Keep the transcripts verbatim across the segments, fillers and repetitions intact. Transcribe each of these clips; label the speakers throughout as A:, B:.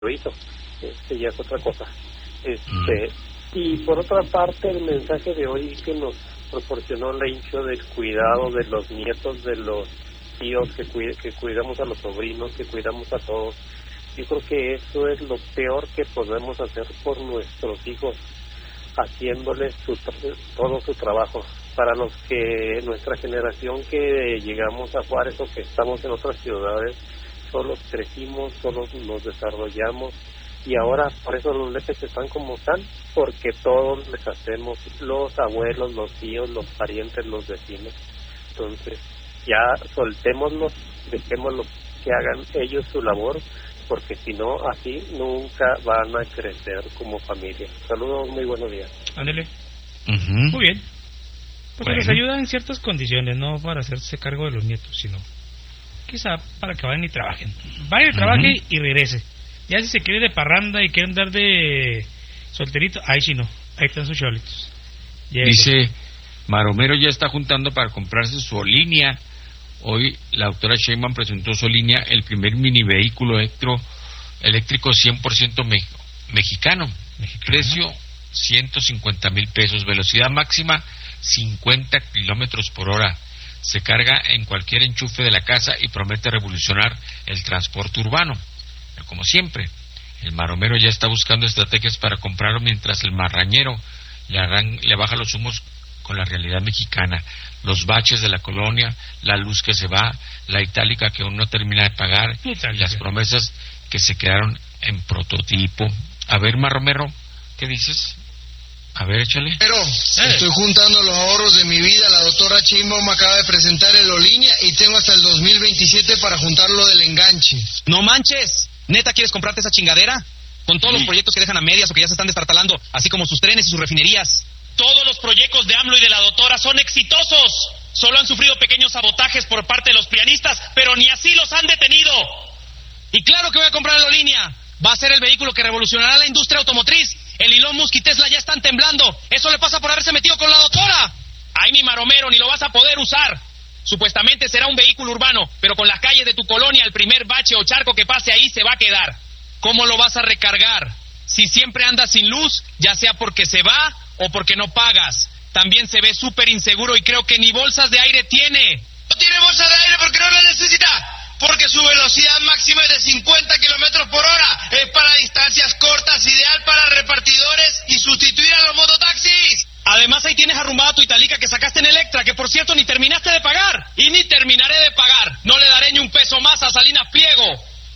A: lo hizo, este ya es otra cosa. Este mm. Y por otra parte, el mensaje de hoy que nos proporcionó Lencho del cuidado de los nietos, de los tíos, que, cuid- que cuidamos a los sobrinos, que cuidamos a todos. Yo creo que eso es lo peor que podemos hacer por nuestros hijos, haciéndoles su tra- todo su trabajo. Para los que, nuestra generación que llegamos a Juárez o que estamos en otras ciudades, solos crecimos, solos nos desarrollamos, y ahora por eso los lefes están como están, porque todos les hacemos, los abuelos, los tíos, los parientes, los vecinos. Entonces ya soltémoslos, dejémoslos que hagan ellos su labor, porque si no, así nunca van a crecer como familia. Saludos, muy buenos días.
B: Ándele.
C: Uh-huh.
B: Muy bien. Pues bueno. Les ayuda en ciertas condiciones, no para hacerse cargo de los nietos, sino quizá para que vayan y trabajen. Vaya y trabaje uh-huh. y regrese. Ya si se quiere de parranda y quiere andar de solterito, ahí sí no, ahí están sus cholitos.
C: Dice, Maromero ya está juntando para comprarse su línea. Hoy la doctora Sheinbaum presentó su línea, el primer mini vehículo electro, eléctrico cien por ciento me, mexicano. mexicano. Precio ciento cincuenta mil pesos, velocidad máxima cincuenta kilómetros por hora. Se carga en cualquier enchufe de la casa y promete revolucionar el transporte urbano. Pero como siempre, el maromero ya está buscando estrategias para comprarlo, mientras el marrañero le, arran- le baja los humos con la realidad mexicana, los baches de la colonia, la luz que se va, la itálica que aún no termina de pagar, y las promesas que se quedaron en prototipo. A ver, Maromero, ¿qué dices? A ver, échale.
D: Pero eh. estoy juntando los ahorros de mi vida. La doctora Sheinbaum me acaba de presentar el Olinia y tengo hasta el dos mil veintisiete para juntarlo del enganche.
E: ¡No manches! ¿Neta quieres comprarte esa chingadera? Con todos sí. los proyectos que dejan a medias o que ya se están destartalando, así como sus trenes y sus refinerías. Todos los proyectos de AMLO y de la doctora son exitosos. Solo han sufrido pequeños sabotajes por parte de los prianistas, pero ni así los han detenido. Y claro que voy a comprar el Olinia. Va a ser el vehículo que revolucionará la industria automotriz. El Elon Musk y Tesla ya están temblando. Eso le pasa por haberse metido con la doctora. Ay, mi maromero, ni lo vas a poder usar. Supuestamente será un vehículo urbano, pero con las calles de tu colonia, el primer bache o charco que pase ahí se va a quedar. ¿Cómo lo vas a recargar? Si siempre andas sin luz, ya sea porque se va o porque no pagas. También se ve súper inseguro y creo que ni bolsas de aire tiene.
D: No tiene bolsas de aire porque no las necesita. Porque su velocidad máxima es de cincuenta kilómetros por hora. Es para distancias cortas, ideal para repartidores y sustituir a los mototaxis.
E: Además ahí tienes arrumbada tu Italica que sacaste en Electra, que por cierto ni terminaste de pagar. Y ni terminaré de pagar. No le daré ni un peso más a Salinas Pliego.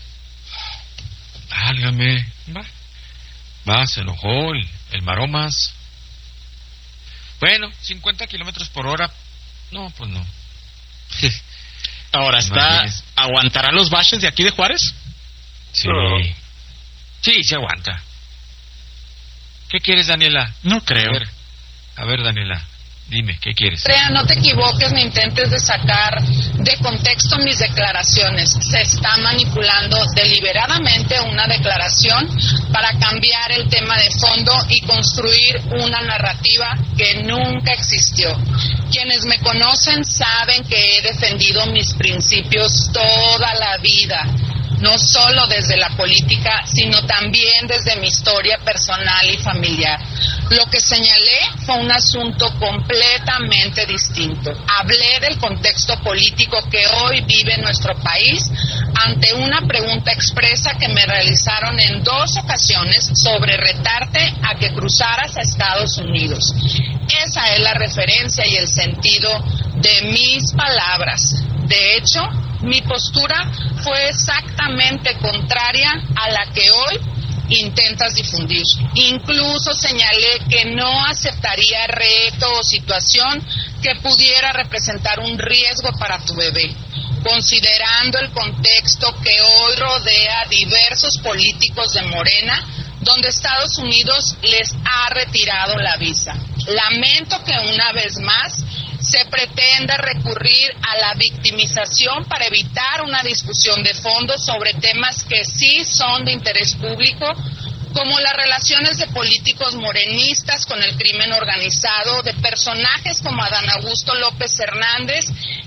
C: Válgame. Va, Va se enojó el, el Maromas. Bueno, cincuenta kilómetros por hora. No, pues no.
E: Ahora está, ¿aguantará los baches de aquí de Juárez?
C: Sí. No. Sí, se aguanta. ¿Qué quieres, Daniela?
E: No creo.
C: A ver, a ver, Daniela, dime, ¿qué quieres?
F: Andrea, no te equivoques ni intentes de sacar de contexto mis declaraciones. Se está manipulando deliberadamente una declaración para cambiar el tema de fondo y construir una narrativa que nunca existió. Quienes me conocen saben que he defendido mis principios toda la vida, no solo desde la política, sino también desde mi historia personal y familiar. Lo que señalé fue un asunto completamente distinto. Hablé del contexto político que hoy vive nuestro país ante una pregunta expresa que me realizaron en dos ocasiones sobre retarte a que cruzaras a Estados Unidos. Esa es la referencia y el sentido de mis palabras. De hecho, mi postura fue exactamente contraria a la que hoy intentas difundir. Incluso señalé que no aceptaría reto o situación que pudiera representar un riesgo para tu bebé, considerando el contexto que hoy rodea a diversos políticos de Morena, donde Estados Unidos les ha retirado la visa. Lamento que una vez más se pretende recurrir a la victimización para evitar una discusión de fondo sobre temas que sí son de interés público, como las relaciones de políticos morenistas con el crimen organizado, de personajes como Adán Augusto López Hernández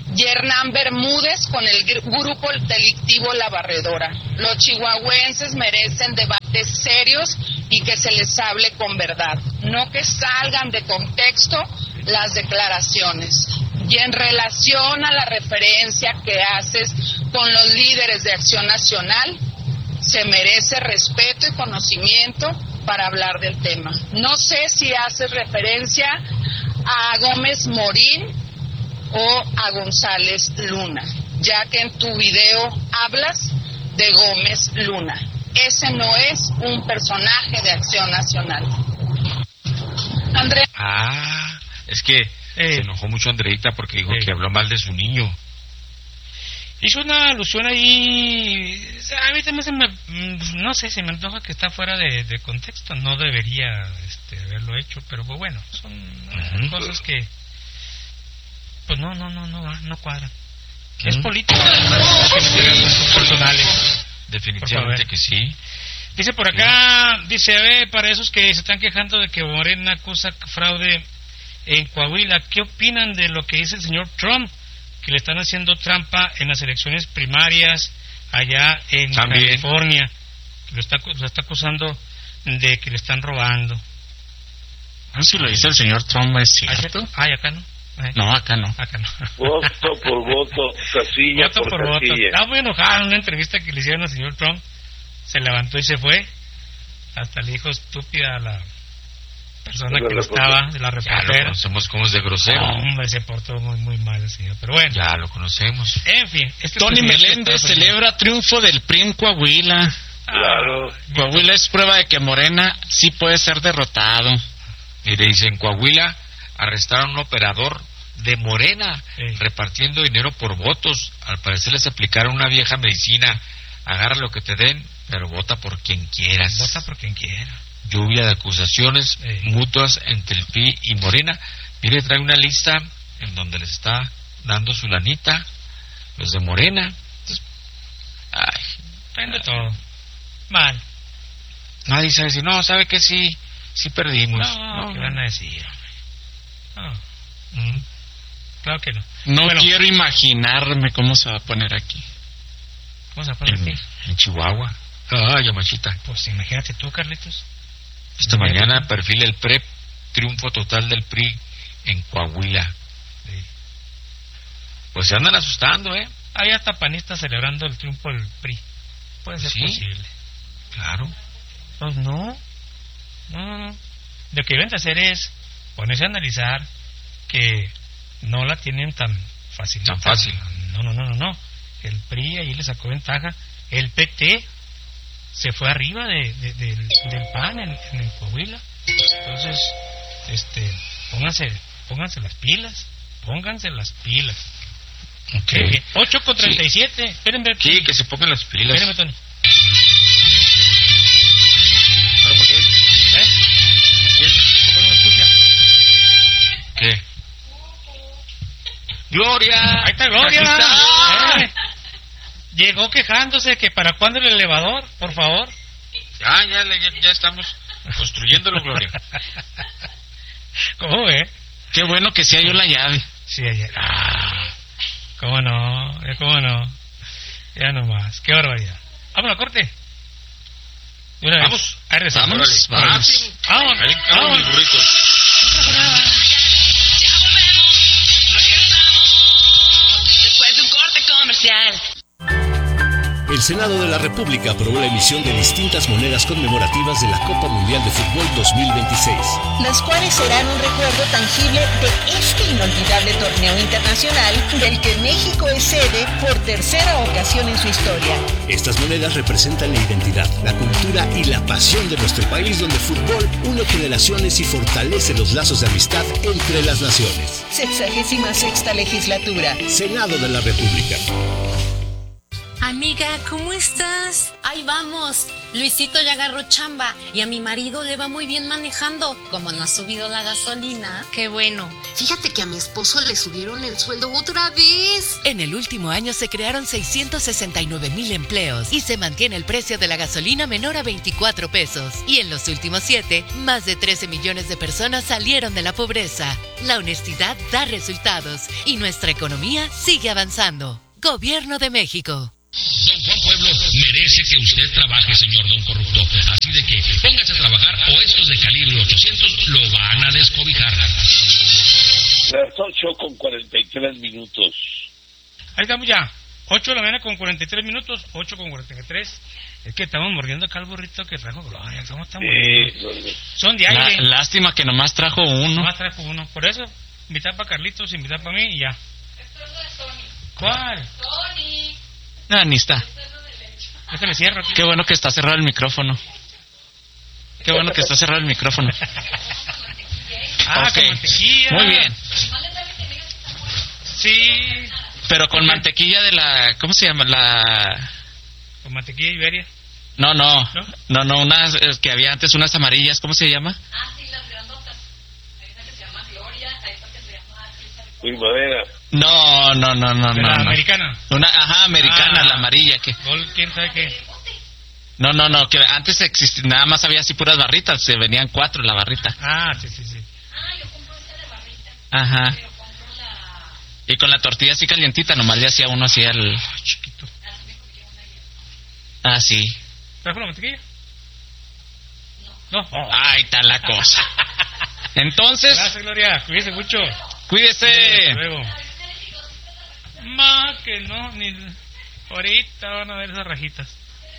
F: y Hernán Bermúdez con el grupo delictivo La Barredora. Los chihuahuenses merecen debates serios y que se les hable con verdad, no que salgan de contexto las declaraciones. Y en relación a la referencia que haces con los líderes de Acción Nacional, se merece respeto y conocimiento para hablar del tema. No sé si haces referencia a Gómez Morín o a González Luna, ya que en tu video hablas de Gómez Luna. Ese no es un personaje de Acción Nacional. Andrea.
C: Ah, es que eh. se enojó mucho Andreita porque dijo eh. que habló mal de su niño.
B: Hizo una alusión ahí, a mí también se me, no sé, se me antoja que está fuera de, de contexto, no debería este, haberlo hecho, pero pues bueno, son uh-huh. cosas que, pues no, no, no, no, no cuadran. Uh-huh. Es política, que son personales.
C: Definitivamente que sí.
B: Dice por acá, dice, a ver, para esos que se están quejando de que Morena acusa fraude en Coahuila, ¿qué opinan de lo que dice el señor Trump? Que le están haciendo trampa en las elecciones primarias allá en También. California, que lo está, lo está acusando de que le están robando.
G: No, si lo dice el señor Trump, ¿es cierto?
B: Ay, acá no. Ay.
G: No, acá no.
B: Acá no.
A: Voto por voto, casilla
B: voto
A: por,
B: por
A: casilla.
B: Voto. Estaba muy enojado en una entrevista que le hicieron al señor Trump. Se levantó y se fue. Hasta le dijo estúpida a la persona que lo estaba, de la reportera.
C: Ya lo conocemos como es de grosero.
B: Oh, hombre, se portó muy muy mal el señor, pero bueno.
C: Ya lo conocemos.
B: En fin. Este
G: Tony Meléndez celebra triunfo del P R I en Coahuila.
A: Claro.
G: Coahuila es prueba de que Morena sí puede ser derrotado.
C: Mire, dice, en Coahuila arrestaron a un operador de Morena sí. repartiendo dinero por votos. Al parecer les aplicaron una vieja medicina. Agarra lo que te den, pero vota por quien quieras.
B: Vota por quien quiera.
C: Lluvia de acusaciones
B: sí.
C: mutuas entre el P R I y Morena. Mire, trae una lista en donde les está dando su lanita los de Morena. Entonces, ay,
B: traen de todo. Mal.
C: Nadie sabe decir, no, sabe que sí, sí perdimos.
B: No, no, ¿qué van a decir? No. Mm. Claro que no.
G: No
B: bueno,
G: quiero imaginarme cómo se va a poner aquí.
B: ¿Cómo se va a poner
C: en,
B: aquí?
C: En Chihuahua. Ah, Yamachita.
B: Pues imagínate tú, Carlitos.
C: Esta mañana perfila el P R E P, triunfo total del P R I en Coahuila.
B: Sí.
C: Pues se andan asustando, ¿eh?
B: Hay hasta panistas celebrando el triunfo del P R I. Puede ser
C: ¿Sí?
B: posible.
C: Claro.
B: Pues no. No, no, no. Lo que deben de hacer es ponerse a analizar que no la tienen tan fácil.
C: Tan fácil.
B: No, no, no, no, no. El P R I ahí le sacó ventaja. El P T se fue arriba de, de, de, del, del P A N en, en el Coahuila. Entonces, este, pónganse, pónganse las pilas, pónganse las pilas.
C: Okay.
B: ocho con treinta y siete.
C: Sí.
B: Espérenme.
C: Sí, que se pongan las pilas.
B: Espérenme, Tony.
C: ¿Ahora por qué?
B: ¿Eh? ¿Por qué no me escucha?
C: ¿Qué? ¡Gloria!
B: Ahí está Gloria.
C: Aquí está.
B: ¿Eh? Llegó quejándose que para cuándo el elevador, por favor.
C: Ya, ya, ya, ya estamos construyéndolo, Gloria.
B: ¿Cómo ve?
G: Qué bueno que sí halló la llave.
B: Sí, ayer. Ah, ¿cómo no? Ya, ¿cómo no? Ya nomás. Qué barbaridad. Vamos a corte.
C: Vamos.
B: Ahí regresamos.
G: Vamos. Vamos.
B: Vamos.
C: Ahí vamos, mis burritos.
B: No pasa nada.
H: Ya volvemos. Regresamos. Después de un corte comercial.
I: El Senado de la República aprobó la emisión de distintas monedas conmemorativas de la Copa Mundial de Fútbol dos mil veintiséis.
J: Las cuales serán un recuerdo tangible de este inolvidable torneo internacional del que México es sede por tercera ocasión en su historia.
I: Estas monedas representan la identidad, la cultura y la pasión de nuestro país, donde el fútbol une generaciones y fortalece los lazos de amistad entre las naciones.
J: Sexagésima sexta legislatura.
I: Senado de la República.
K: Amiga, ¿cómo estás?
L: Ahí vamos. Luisito ya agarró chamba y a mi marido le va muy bien manejando. Como no ha subido la gasolina.
K: Qué bueno.
L: Fíjate que a mi esposo le subieron el sueldo otra vez.
M: En el último año se crearon seiscientos sesenta y nueve mil empleos y se mantiene el precio de la gasolina menor a veinticuatro pesos. Y en los últimos siete, más de trece millones de personas salieron de la pobreza. La honestidad da resultados y nuestra economía sigue avanzando. Gobierno de México.
N: Don Juan Pueblo merece que usted trabaje, señor don corrupto. Así de que póngase a trabajar o estos de calibre ochocientos lo van a descobijar.
O: Las ocho con cuarenta y tres minutos.
B: Ahí estamos ya. ocho de la mañana con cuarenta y tres minutos. ocho con cuarenta y tres. Es que estamos mordiendo acá el burrito que trajo Gloria. ¿Cómo estamos?
O: Sí,
B: son de aire.
G: La, lástima que nomás trajo uno.
B: Nomás trajo uno. Por eso, invitar para Carlitos, invitar para mí y ya.
H: Esto es de Tony.
B: ¿Cuál?
H: Tony.
G: No, ni está.
B: Déjale cierro. Aquí.
G: Qué bueno que está cerrado el micrófono. Qué bueno que está cerrado el micrófono.
B: Ah,
G: okay.
B: Con mantequilla.
G: Muy bien.
B: Sí.
G: Pero con okay. mantequilla de la... ¿Cómo se llama? La...
B: ¿Con mantequilla Iberia?
G: No, no.
B: ¿No?
G: No, no, unas que había antes, unas amarillas. ¿Cómo se llama?
H: Ah, sí, las grandotas. Hay una que se llama Gloria, hay otra que se llama...
O: Primavera.
G: No, no, no, no,
B: ¿De
G: no.
B: la
G: no.
B: americana?
G: Una, ajá, americana,
B: ah,
G: la amarilla. que
B: Gol, ¿quién sabe qué?
G: No, no, no, que antes existía, nada más había así puras barritas, se venían cuatro la barrita.
B: Ah, sí, sí, sí.
H: Ah, yo compro esa de barrita.
G: Ajá.
H: Pero compro la...
G: Y con la tortilla así calientita, nomás le hacía uno así al...
B: Oh, chiquito.
G: Ah, sí.
B: ¿Trajo la mantequilla? No. No.
G: Oh. Ahí está la cosa. Entonces...
B: Gracias, Gloria. Cuídese mucho.
G: Cuídese.
B: Hasta luego. Más que no, ni... Ahorita van a ver esas rajitas.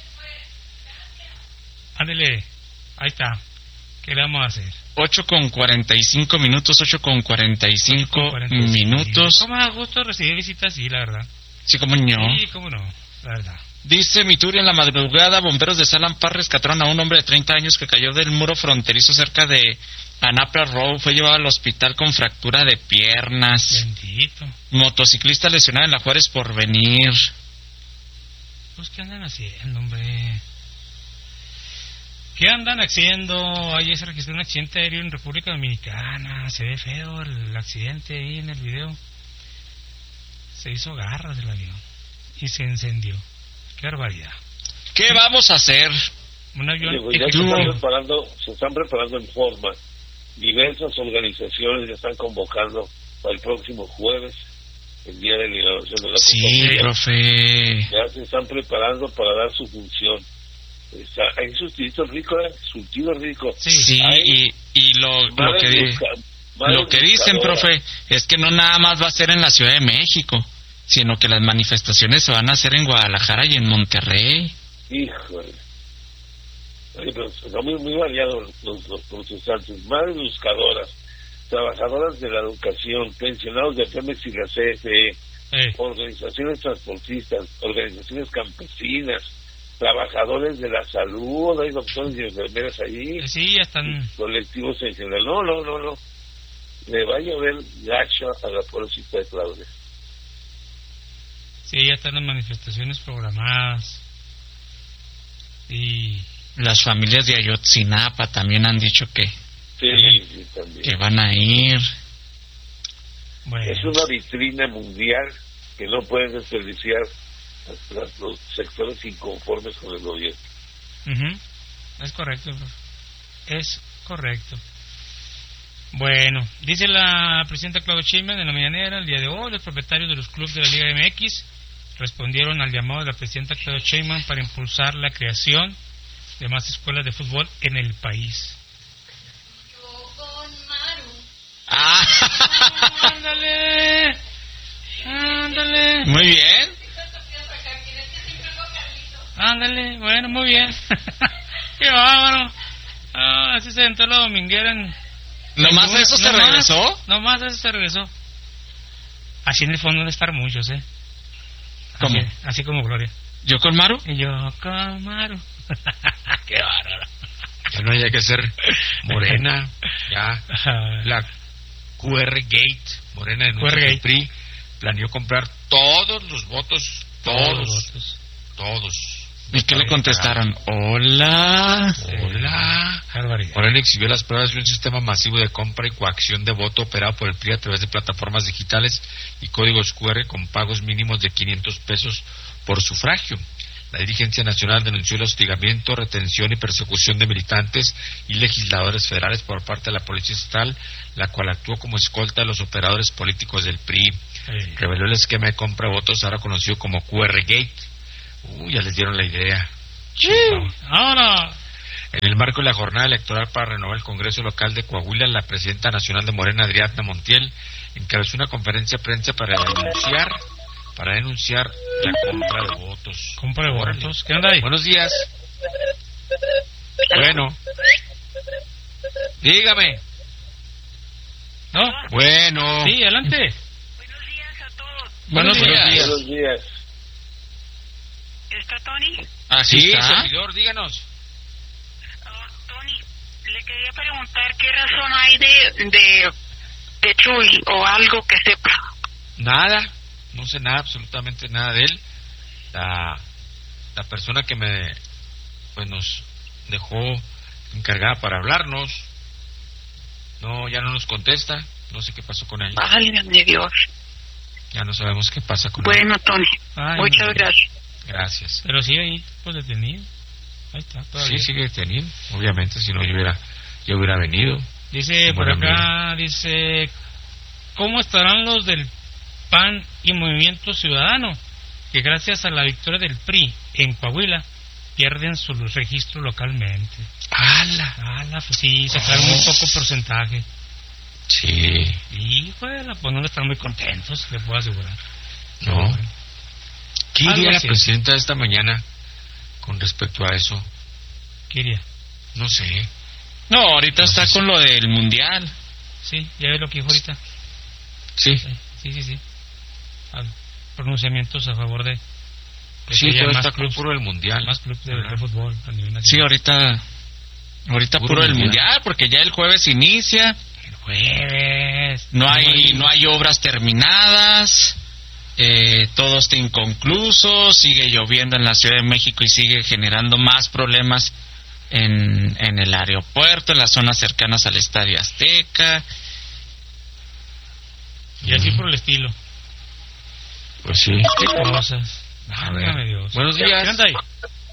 B: Ándele. Ahí está. ¿Qué le vamos a hacer?
G: ocho con cuarenta y cinco minutos, ocho con cuarenta y cinco minutos.
B: ¿Cómo me da gusto recibir visitas? Sí, la verdad.
G: Sí, cómo no.
B: Sí, cómo no, la verdad.
G: Dice Mituri, en la madrugada, bomberos de Salam Park rescataron a un hombre de treinta años que cayó del muro fronterizo cerca de Anapra Road. Fue llevado al hospital con fractura de piernas.
B: Bendito.
G: Motociclista lesionado en la Juárez Porvenir.
B: Pues, ¿qué andan haciendo, hombre? ¿Qué andan haciendo? Ayer se registró un accidente aéreo en República Dominicana. Se ve feo el accidente ahí en el video. Se hizo garras el avión y se encendió. ¡Qué barbaridad!
G: ¿Qué vamos a hacer?
B: Un avión...
O: Digo, ya se, están preparando, se están preparando en forma. Diversas organizaciones ya están convocando para el próximo jueves, el día de la inauguración de la
G: Sí,
O: compañía.
G: profe.
O: Ya se están preparando para dar su función. Está, hay surtido rico, ¿eh? Surtido rico.
G: Sí, sí y, y lo, lo que, di, lo que dicen, profe, es que no nada más va a ser en la Ciudad de México, sino que las manifestaciones se van a hacer en Guadalajara y en Monterrey.
O: Híjole. Oye, pero son muy, muy variados los, los protestantes. Madres buscadoras, trabajadoras de la educación, pensionados de Pemex y la C F E, hey. organizaciones transportistas, organizaciones campesinas, trabajadores de la salud, hay doctores y enfermeras ahí.
B: Sí, ya están.
O: Colectivos en general. No, no, no, no. Le va a llover gacho a la pobrecita de Claudia.
B: Sí, ya están las manifestaciones programadas. Y
G: las familias de Ayotzinapa también han dicho que,
O: sí, sí, también.
G: que van a ir.
O: Bueno. Es una vitrina mundial que no pueden desperdiciar los, los sectores inconformes con el gobierno.
B: Uh-huh. Es correcto, es correcto. Bueno, dice la presidenta Claudia Sheinbaum en la mañanera el día de hoy, los propietarios de los clubes de la Liga M X respondieron al llamado de la presidenta Claudia Sheinbaum para impulsar la creación de más escuelas de fútbol en el país.
H: Yo con Maru.
B: ¡Ah! ¡Ándale! ¡Ándale!
G: Muy bien.
B: Ándale, bueno, muy bien. ¡Qué bárbaro! Ah, así se entró la dominguera en...
G: ¿Nomás eso se regresó?
B: Nomás eso se regresó. Así en el fondo de estar muchos, ¿eh?
G: ¿Cómo?
B: Así, así como Gloria.
G: ¿Yo con Maru?
B: Y yo con Maru. ¡Qué bárbaro!
C: Ya no haya que ser Morena. Ya. La Q R Gate, Morena de nuestro P R I, planeó comprar todos los votos, todos, todos los votos. Todos.
G: ¿Y qué le contestaron? Hola.
C: Hola. Morena exhibió las pruebas de un sistema masivo de compra y coacción de voto operado por el P R I a través de plataformas digitales y códigos cu erre con pagos mínimos de quinientos pesos por sufragio. La dirigencia nacional denunció el hostigamiento, retención y persecución de militantes y legisladores federales por parte de la Policía Estatal, la cual actuó como escolta de los operadores políticos del P R I. Sí. Reveló el esquema de compra de votos ahora conocido como cu erre Gate. Uy, ya les dieron la idea.
B: Sí. Ahora.
C: En el marco de la jornada electoral para renovar el Congreso Local de Coahuila, la presidenta nacional de Morena, Adriana Montiel, encabezó una conferencia de prensa para denunciar para denunciar la compra de votos.
B: ¿Compra de Órale. votos? ¿Qué onda ahí?
C: Buenos días. Bueno. Dígame.
B: ¿No?
C: Bueno.
B: Sí, adelante.
H: Buenos días a todos.
B: Buenos, Buenos días.
O: días. Buenos días.
H: ¿Está Tony?
C: Ah, sí, sí está. Servidor, díganos.
H: Uh, Tony, le quería preguntar qué razón hay de, de, de Chuy o algo que sepa.
C: Nada, no sé nada, absolutamente nada de él. La, la persona que me, pues nos dejó encargada para hablarnos, no, ya no nos contesta, no sé qué pasó con ella.
H: Válgame Dios.
C: Ya no sabemos qué pasa con
H: bueno,
C: ella.
H: Bueno, Tony, Ay, muchas no. gracias.
C: Gracias.
B: Pero sigue ahí, pues detenido. Ahí está, todavía.
C: Sí, sigue detenido. Obviamente, si no, yo hubiera, yo hubiera venido.
B: Dice por acá, amigo. Dice, ¿cómo estarán los del P A N y Movimiento Ciudadano? Que gracias a la victoria del P R I en Coahuila, pierden su registro localmente.
C: ¡Hala!
B: ¡Hala! Pues sí, sacaron oh. muy poco porcentaje.
C: Sí.
B: Y, pues, pues no están muy contentos, le puedo asegurar.
C: No. Bueno. ¿Qué diría la presidenta esta mañana con respecto a eso?
B: ¿Qué diría?
C: No sé.
G: No, ahorita no está sé con si... lo del mundial.
B: Sí, ya ves lo que dijo ahorita.
C: Sí.
B: Sí, sí, sí. Al pronunciamientos a favor de... de
C: sí, todo está clubs, puro del mundial.
B: Más clubes de, de fútbol a nivel nacional.
G: Sí, ahorita... Ahorita puro, puro del mundial. mundial, porque ya el jueves inicia.
B: El jueves.
G: No hay, no hay obras terminadas. Eh, todo está inconcluso, sigue lloviendo en la Ciudad de México y sigue generando más problemas en, en el aeropuerto, en las zonas cercanas al Estadio Azteca.
B: Y así mm. por el estilo.
C: Pues sí.
B: ¿Qué cosas? Válgame Dios.
C: Buenos días.
B: ¿Qué anda ahí?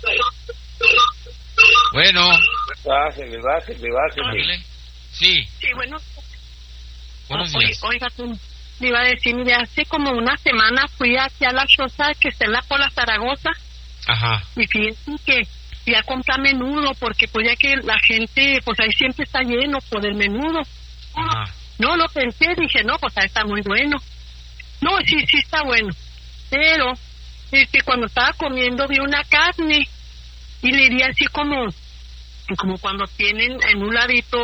C: Bueno.
O: Bájale, bájale, bájale.
C: Sí.
H: Sí, bueno.
C: Buenos
H: o,
C: días.
H: Oiga, tú. Le iba a decir, mire, hace como una semana fui hacia la choza que está en la Pola Zaragoza.
C: Ajá.
H: Y fíjense que fui a comprar menudo, porque pues ya que la gente, pues ahí siempre está lleno por el menudo.
C: Ajá.
H: No, lo pensé, dije, no, pues ahí está muy bueno. No, sí, sí está bueno. Pero, este, cuando estaba comiendo vi una carne y le di así como, como cuando tienen en un ladito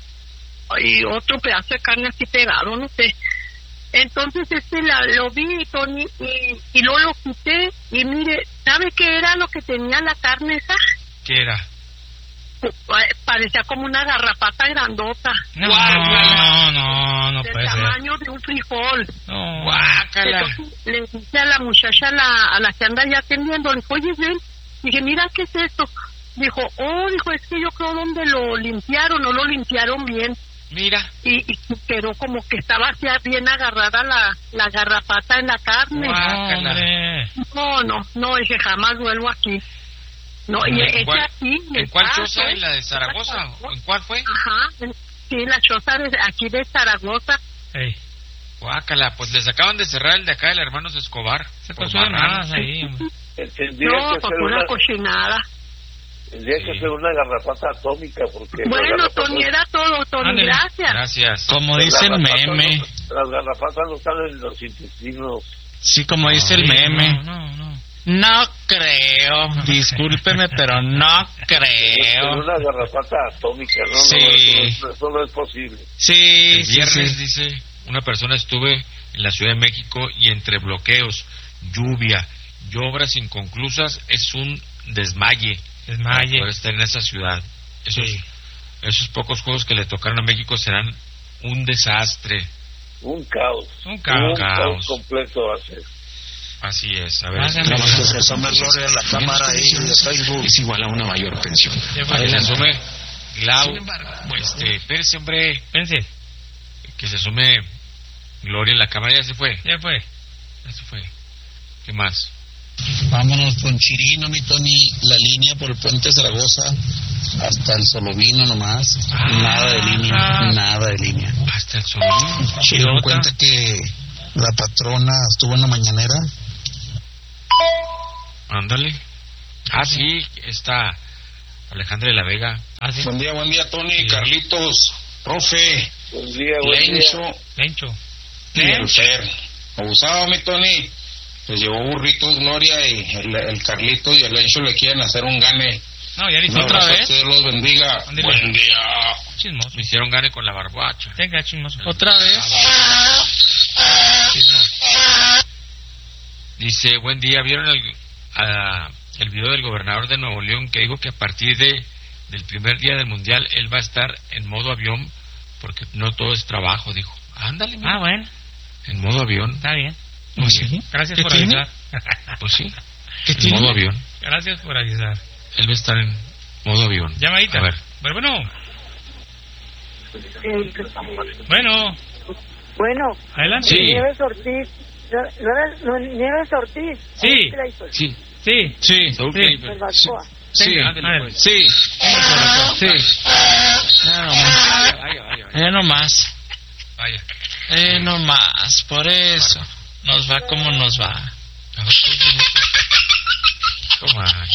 H: y otro pedazo de carne así pegado, no sé. Entonces este la, lo vi, Tony, y, y luego lo quité y mire, ¿sabe qué era lo que tenía la carne esa?
C: ¿Qué era?
H: Parecía como una garrapata grandota.
B: No, no, no, no
H: del
B: puede ser.
H: Del tamaño de un frijol.
B: No,
C: guácala.
H: Entonces, le dije a la muchacha, a la, a la que anda ya atendiendo, le dije, oye, ven. Dije, mira, ¿qué es esto? Dijo, oh, dijo, es que yo creo donde lo limpiaron, no lo limpiaron bien.
C: Mira.
H: Y, y quedó como que estaba así bien agarrada la, la garrapata en la carne.
C: Guácala.
H: No, no, no, dije, jamás vuelvo aquí. No, y
C: ¿En cuál,
H: aquí,
C: ¿en cuál choza? ¿En la de Zaragoza? ¿En cuál fue?
H: Ajá, sí, la choza de aquí de Zaragoza.
B: Hey.
C: Guácala, pues les acaban de cerrar el de acá, el Hermanos Escobar.
B: Se pasó de más ahí, hombre.
H: No, por una, una cochinada.
O: Tendría sí. que hacer una garrafata atómica porque...
H: Bueno, Tony, era todo, Tony, Andale. gracias.
C: Gracias.
G: Como dice el meme...
O: No, las garrafatas no están en los intestinos.
G: Sí, como dice Ay, el meme.
B: No, no, no.
G: No creo, discúlpeme, pero no creo.
O: Es una garrafata atómica, ¿no?
G: Sí.
O: No, eso, no, eso no es posible.
G: Sí,
C: el viernes,
G: sí, sí.
C: dice, una persona estuve en la Ciudad de México y entre bloqueos, lluvia y obras inconclusas es un desmaye.
B: Desmaye.
C: Por estar en esa ciudad. Esos, sí. esos pocos juegos que le tocaron a México serán un desastre.
O: Un caos.
B: Un caos.
O: Un caos completo va a ser.
C: Así es, a ver.
P: Ah, que se asome Gloria en la cámara ahí de Facebook.
C: Es igual a una mayor pensión. A ver, se asume Glau. Este, espérese, hombre.
B: Espérense.
C: Que se asume Gloria en la cámara, ya se fue.
B: Ya fue.
C: Ya se fue. ¿Qué más?
P: Vámonos con Chirino, mi Tony, la línea por el puente Zaragoza hasta el Solovino nomás. Ah, nada de línea, ah, nada de línea.
C: Hasta el Solovino.
P: Se dieron cuenta que la patrona estuvo en la mañanera.
C: Ándale. Ah, sí, está Alejandra de la Vega.
P: Ah, ¿sí? Buen día, buen día, Tony, sí. Carlitos, profe.
O: Buen día, buen
P: Lencho.
O: día.
B: Lencho.
P: Y el Fer. Abusado, mi Tony. Les llevó burritos Gloria y el, el Carlito y el Lencho le quieren hacer un gane.
B: No, ya hizo otra vez.
P: Dios los bendiga.
B: Andile.
P: Buen día.
B: Chismoso.
C: Me hicieron gane con la barbacha.
B: Venga, chismoso.
G: ¿Otra vez?
C: Chismoso. Dice, buen día, ¿vieron el, a, el video del gobernador de Nuevo León que dijo que a partir de del primer día del Mundial él va a estar en modo avión porque no todo es trabajo, dijo? Ándale, mira.
B: Ah, bueno.
C: En modo avión.
B: Está bien.
C: Muy bien.
B: Gracias por avisar.
C: Pues sí.
B: ¿Qué
C: en
B: tiene?
C: modo avión.
B: Gracias por avisar.
C: Él va a estar en modo avión.
B: Llamadita.
C: A ver.
B: Pero bueno. Bueno.
Q: Bueno.
B: Adelante.
C: Sí.
Q: Nieves Ortiz. ¿No, no, no, Nieves Ortiz?
B: Sí. Sí. Sí.
G: Sí.
B: Sí.
Q: Barbacoa.
G: Sí. Sí. Sí. Eh, no más.
C: Vaya.
G: Eh, no más. Por eso. Nos va como nos va.
C: A ver, ¿cómo hay?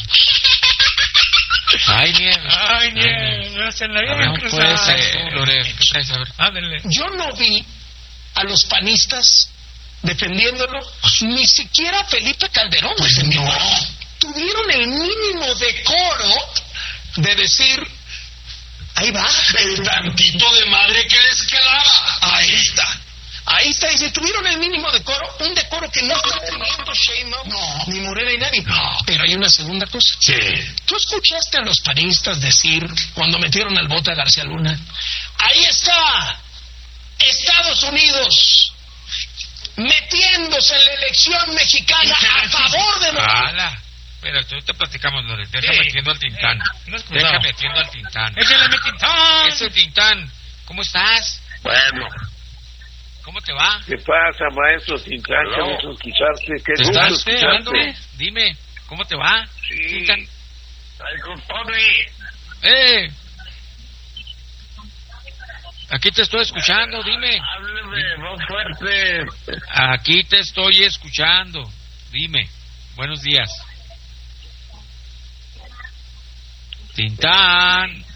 C: Ay, Nieves.
B: Ay, Nieves. En la vida
G: no puede ser.
C: Lore, ¿qué traes? A ver.
B: Ándale.
R: Yo no vi a los panistas defendiéndolo, pues, ni siquiera Felipe Calderón pues defendió. No. Tuvieron el mínimo decoro de decir, ahí va.
D: El tantito de madre que les quedaba.
R: Ahí está. Ahí está, y si tuvieron el mínimo decoro, un decoro que no está teniendo Sheinbaum, no, ni Morena ni nadie. No. Pero hay una segunda cosa.
D: Sí.
R: ¿Tú escuchaste a los panistas decir, cuando metieron al bote a García Luna, ahí está Estados Unidos metiéndose en la elección mexicana a favor de Morena?
C: ¡Hala! Pero ahorita platicamos, Lore. Deja sí. metiendo al Tintán.
B: No,
C: Deja metiendo al Tintán.
B: ¡Échale mi Tintán!
C: Ese Tintán. ¿Cómo estás?
O: Bueno.
C: ¿Cómo te va?
O: ¿Qué pasa, maestro Tintán? Qué gusto escucharte. Qué gusto
C: ¿Estás
O: escucharte.
C: Dime, ¿cómo te va?
O: Sí.
C: Tintán.
O: Ay, compadre.
C: ¡Eh! Aquí te estoy escuchando, dime.
O: Hábleme más fuerte.
C: Aquí te estoy escuchando. Dime. Buenos días. Tintán.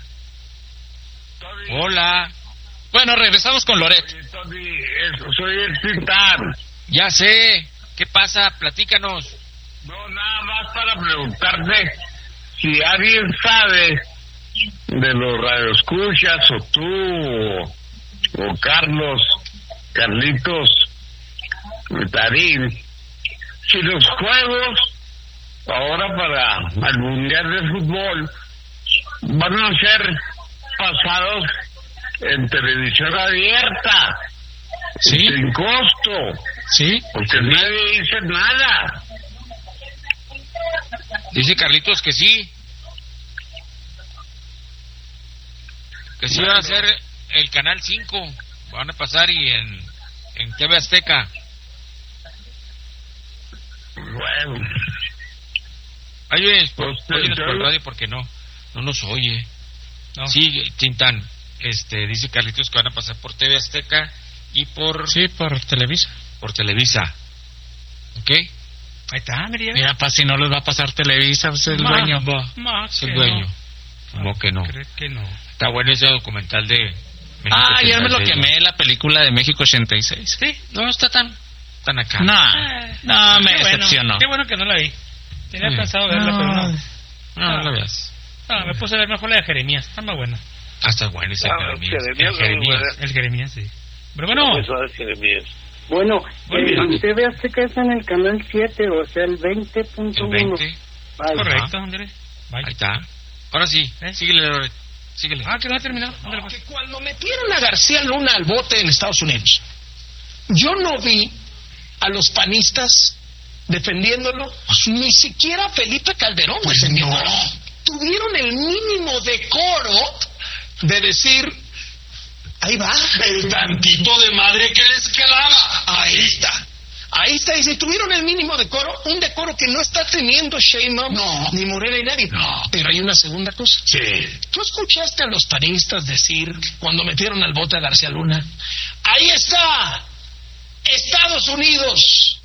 C: Hola.
G: Bueno, regresamos con Loret.
O: Soy el Tintán.
C: Ya sé. ¿Qué pasa? Platícanos.
O: No, nada más para preguntarte si alguien sabe de los radioescuchas, o tú, o Carlos, Carlitos, Tarín, si los juegos ahora para el Mundial de Fútbol van a ser pasados en televisión abierta,
G: ¿sí?
O: Sin costo,
G: sí,
O: porque nadie dice nada.
C: Dice Carlitos que sí, que sí va a ser el Canal cinco, van a pasar y en, en T V Azteca.
O: Bueno.
C: Ay, oye, por, oye, por el radio porque no, no nos oye. No. Sí, Tintán, este, dice Carlitos que van a pasar por T V Azteca y por...
G: Sí, por Televisa.
C: Por Televisa, ¿ok?
B: Ahí está, mira.
G: Mira, pa, si no les va a pasar Televisa, pues el
B: Ma,
G: dueño.
B: Ma,
C: es el dueño. No. ¿Cómo que no?
B: ¿Crees que no?
C: Está bueno ese documental de...
G: México ah, ya me lo quemé, la película de México ochenta y seis.
C: Sí, no está tan, tan acá.
G: No,
B: ah,
G: no, me
B: bueno,
G: decepcionó.
B: Qué bueno que no la vi. Tenía sí. pensado verla, no, pero no.
C: No, no, no la veas.
B: No, me puse a ver mejor la de Jeremías, está más buena.
C: Ah, está buena esa
O: ah,
C: Jeremías.
O: Jeremías.
C: El Jeremías.
B: El Jeremías, sí. Pero bueno.
O: Eso es Jeremías.
S: Bueno, eh, T V Azteca está en el canal siete, o sea, el veinte punto uno.
C: El veinte.
B: Correcto, Andrés.
C: Ahí está. Ahora sí, ¿eh? Síguele, Loret. Síguele.
B: Ah, que no ha terminado. Ándale, pues.
R: Que cuando metieron a García Luna al bote en Estados Unidos, yo no vi a los panistas defendiéndolo, pues ni siquiera Felipe Calderón, pues, no. tuvieron el mínimo decoro de decir, ahí va.
D: El tantito de madre que les quedaba.
R: Ahí está. Ahí está, y si tuvieron el mínimo decoro, un decoro que no está teniendo Sheinbaum, no, ni Morena ni nadie. No. Pero hay una segunda cosa.
D: Sí.
R: ¿Tú escuchaste a los panistas decir, cuando metieron al bote a García Luna, ahí está Estados Unidos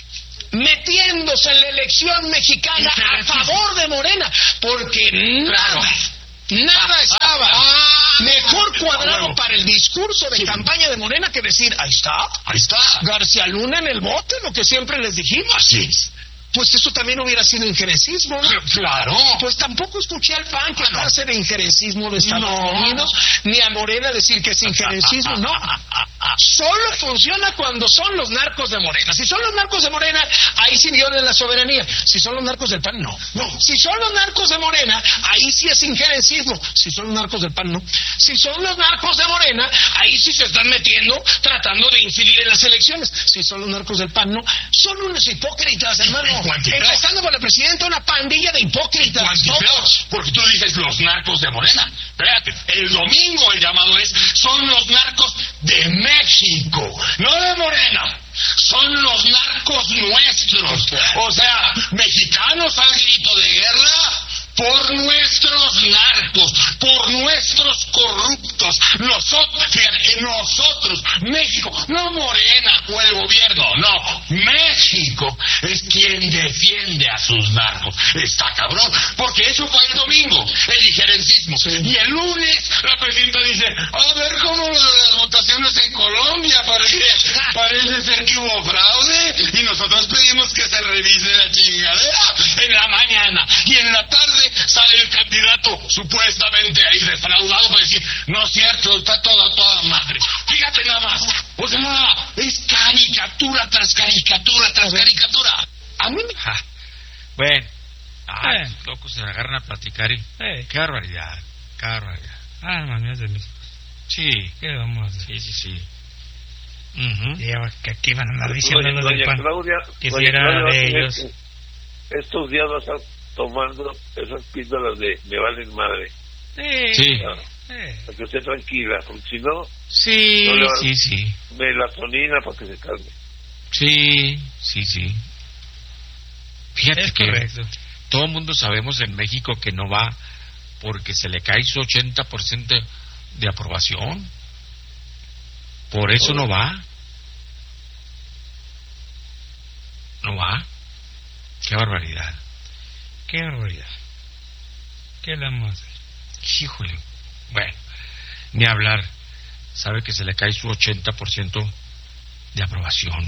R: metiéndose en la elección mexicana a favor de Morena? Porque nada, nada estaba ah, mejor cuadrado bueno. para el discurso de sí. campaña de Morena que decir, ahí está,
D: ahí está
R: García Luna en el bote, lo que siempre les dijimos.
D: Así es.
R: Pues eso también hubiera sido injerencismo, ¿no?
D: Claro.
R: Pues tampoco escuché al P A N quejarse de injerencismo de Estados no. Unidos, ni a Morena decir que es injerencismo, no. Solo funciona cuando son los narcos de Morena. Si son los narcos de Morena, ahí sí violan la soberanía. Si son los narcos del P A N, no. No. Si son los narcos de Morena, ahí sí es injerencismo. Si son los narcos del P A N, no. Si son los narcos de Morena, ahí sí se están metiendo, tratando de incidir en las elecciones. Si son los narcos del P A N, no. Son unos hipócritas, hermano. Empezando por la presidenta, una pandilla de hipócritas.
D: Todos. Porque tú dices los narcos de Morena. Espérate, el domingo el llamado es, son los narcos de México, no de Morena. Son los narcos nuestros. O sea, mexicanos al grito de guerra por nuestros narcos, por nuestros corruptos. Nosotros, fíjate, nosotros, México, no Morena o el gobierno, no, México es quien defiende a sus narcos. Está cabrón, porque eso fue el domingo, el injerencismo. Sí. Y el lunes la presidenta dice, a ver cómo lo de las votaciones en Colombia, parece, parece ser que hubo fraude, y nosotros pedimos que se revise la chingadera en la mañana, y en la tarde sale el candidato supuestamente ahí defraudado para decir, no es cierto, está toda, toda madre. Fíjate nada más, o sea, es caricatura tras caricatura tras caricatura. A mí me...
C: Ja. Bueno, ah, eh. los locos se agarran a platicar y... Eh. Qué barbaridad, qué barbaridad.
B: Ah, mami, es de mí.
C: Sí.
B: ¿Qué vamos a hacer?
C: Sí, sí, sí.
B: Uh-huh. Ya, que aquí van a andar diciendo los del P A N.
O: Claudia,
B: que si era
O: Claudia,
B: de ellos.
O: Estos días vas a tomando esas píldoras de me valen madre.
B: Sí.
C: Sí.
O: Ah, eh. Para que esté tranquila, porque si no...
C: Sí,
O: no
C: sí, sí.
O: Melatonina para que se calme.
C: Sí, sí, sí. Fíjate
B: es
C: que
B: correcto.
C: todo el mundo sabemos en México que no va porque se le cae su ochenta por ciento de aprobación. Por eso no va. No va. Qué barbaridad.
B: Qué barbaridad. ¿Qué le vamos a hacer?
C: Híjole. Bueno, ni hablar. Sabe que se le cae su ochenta por ciento de aprobación.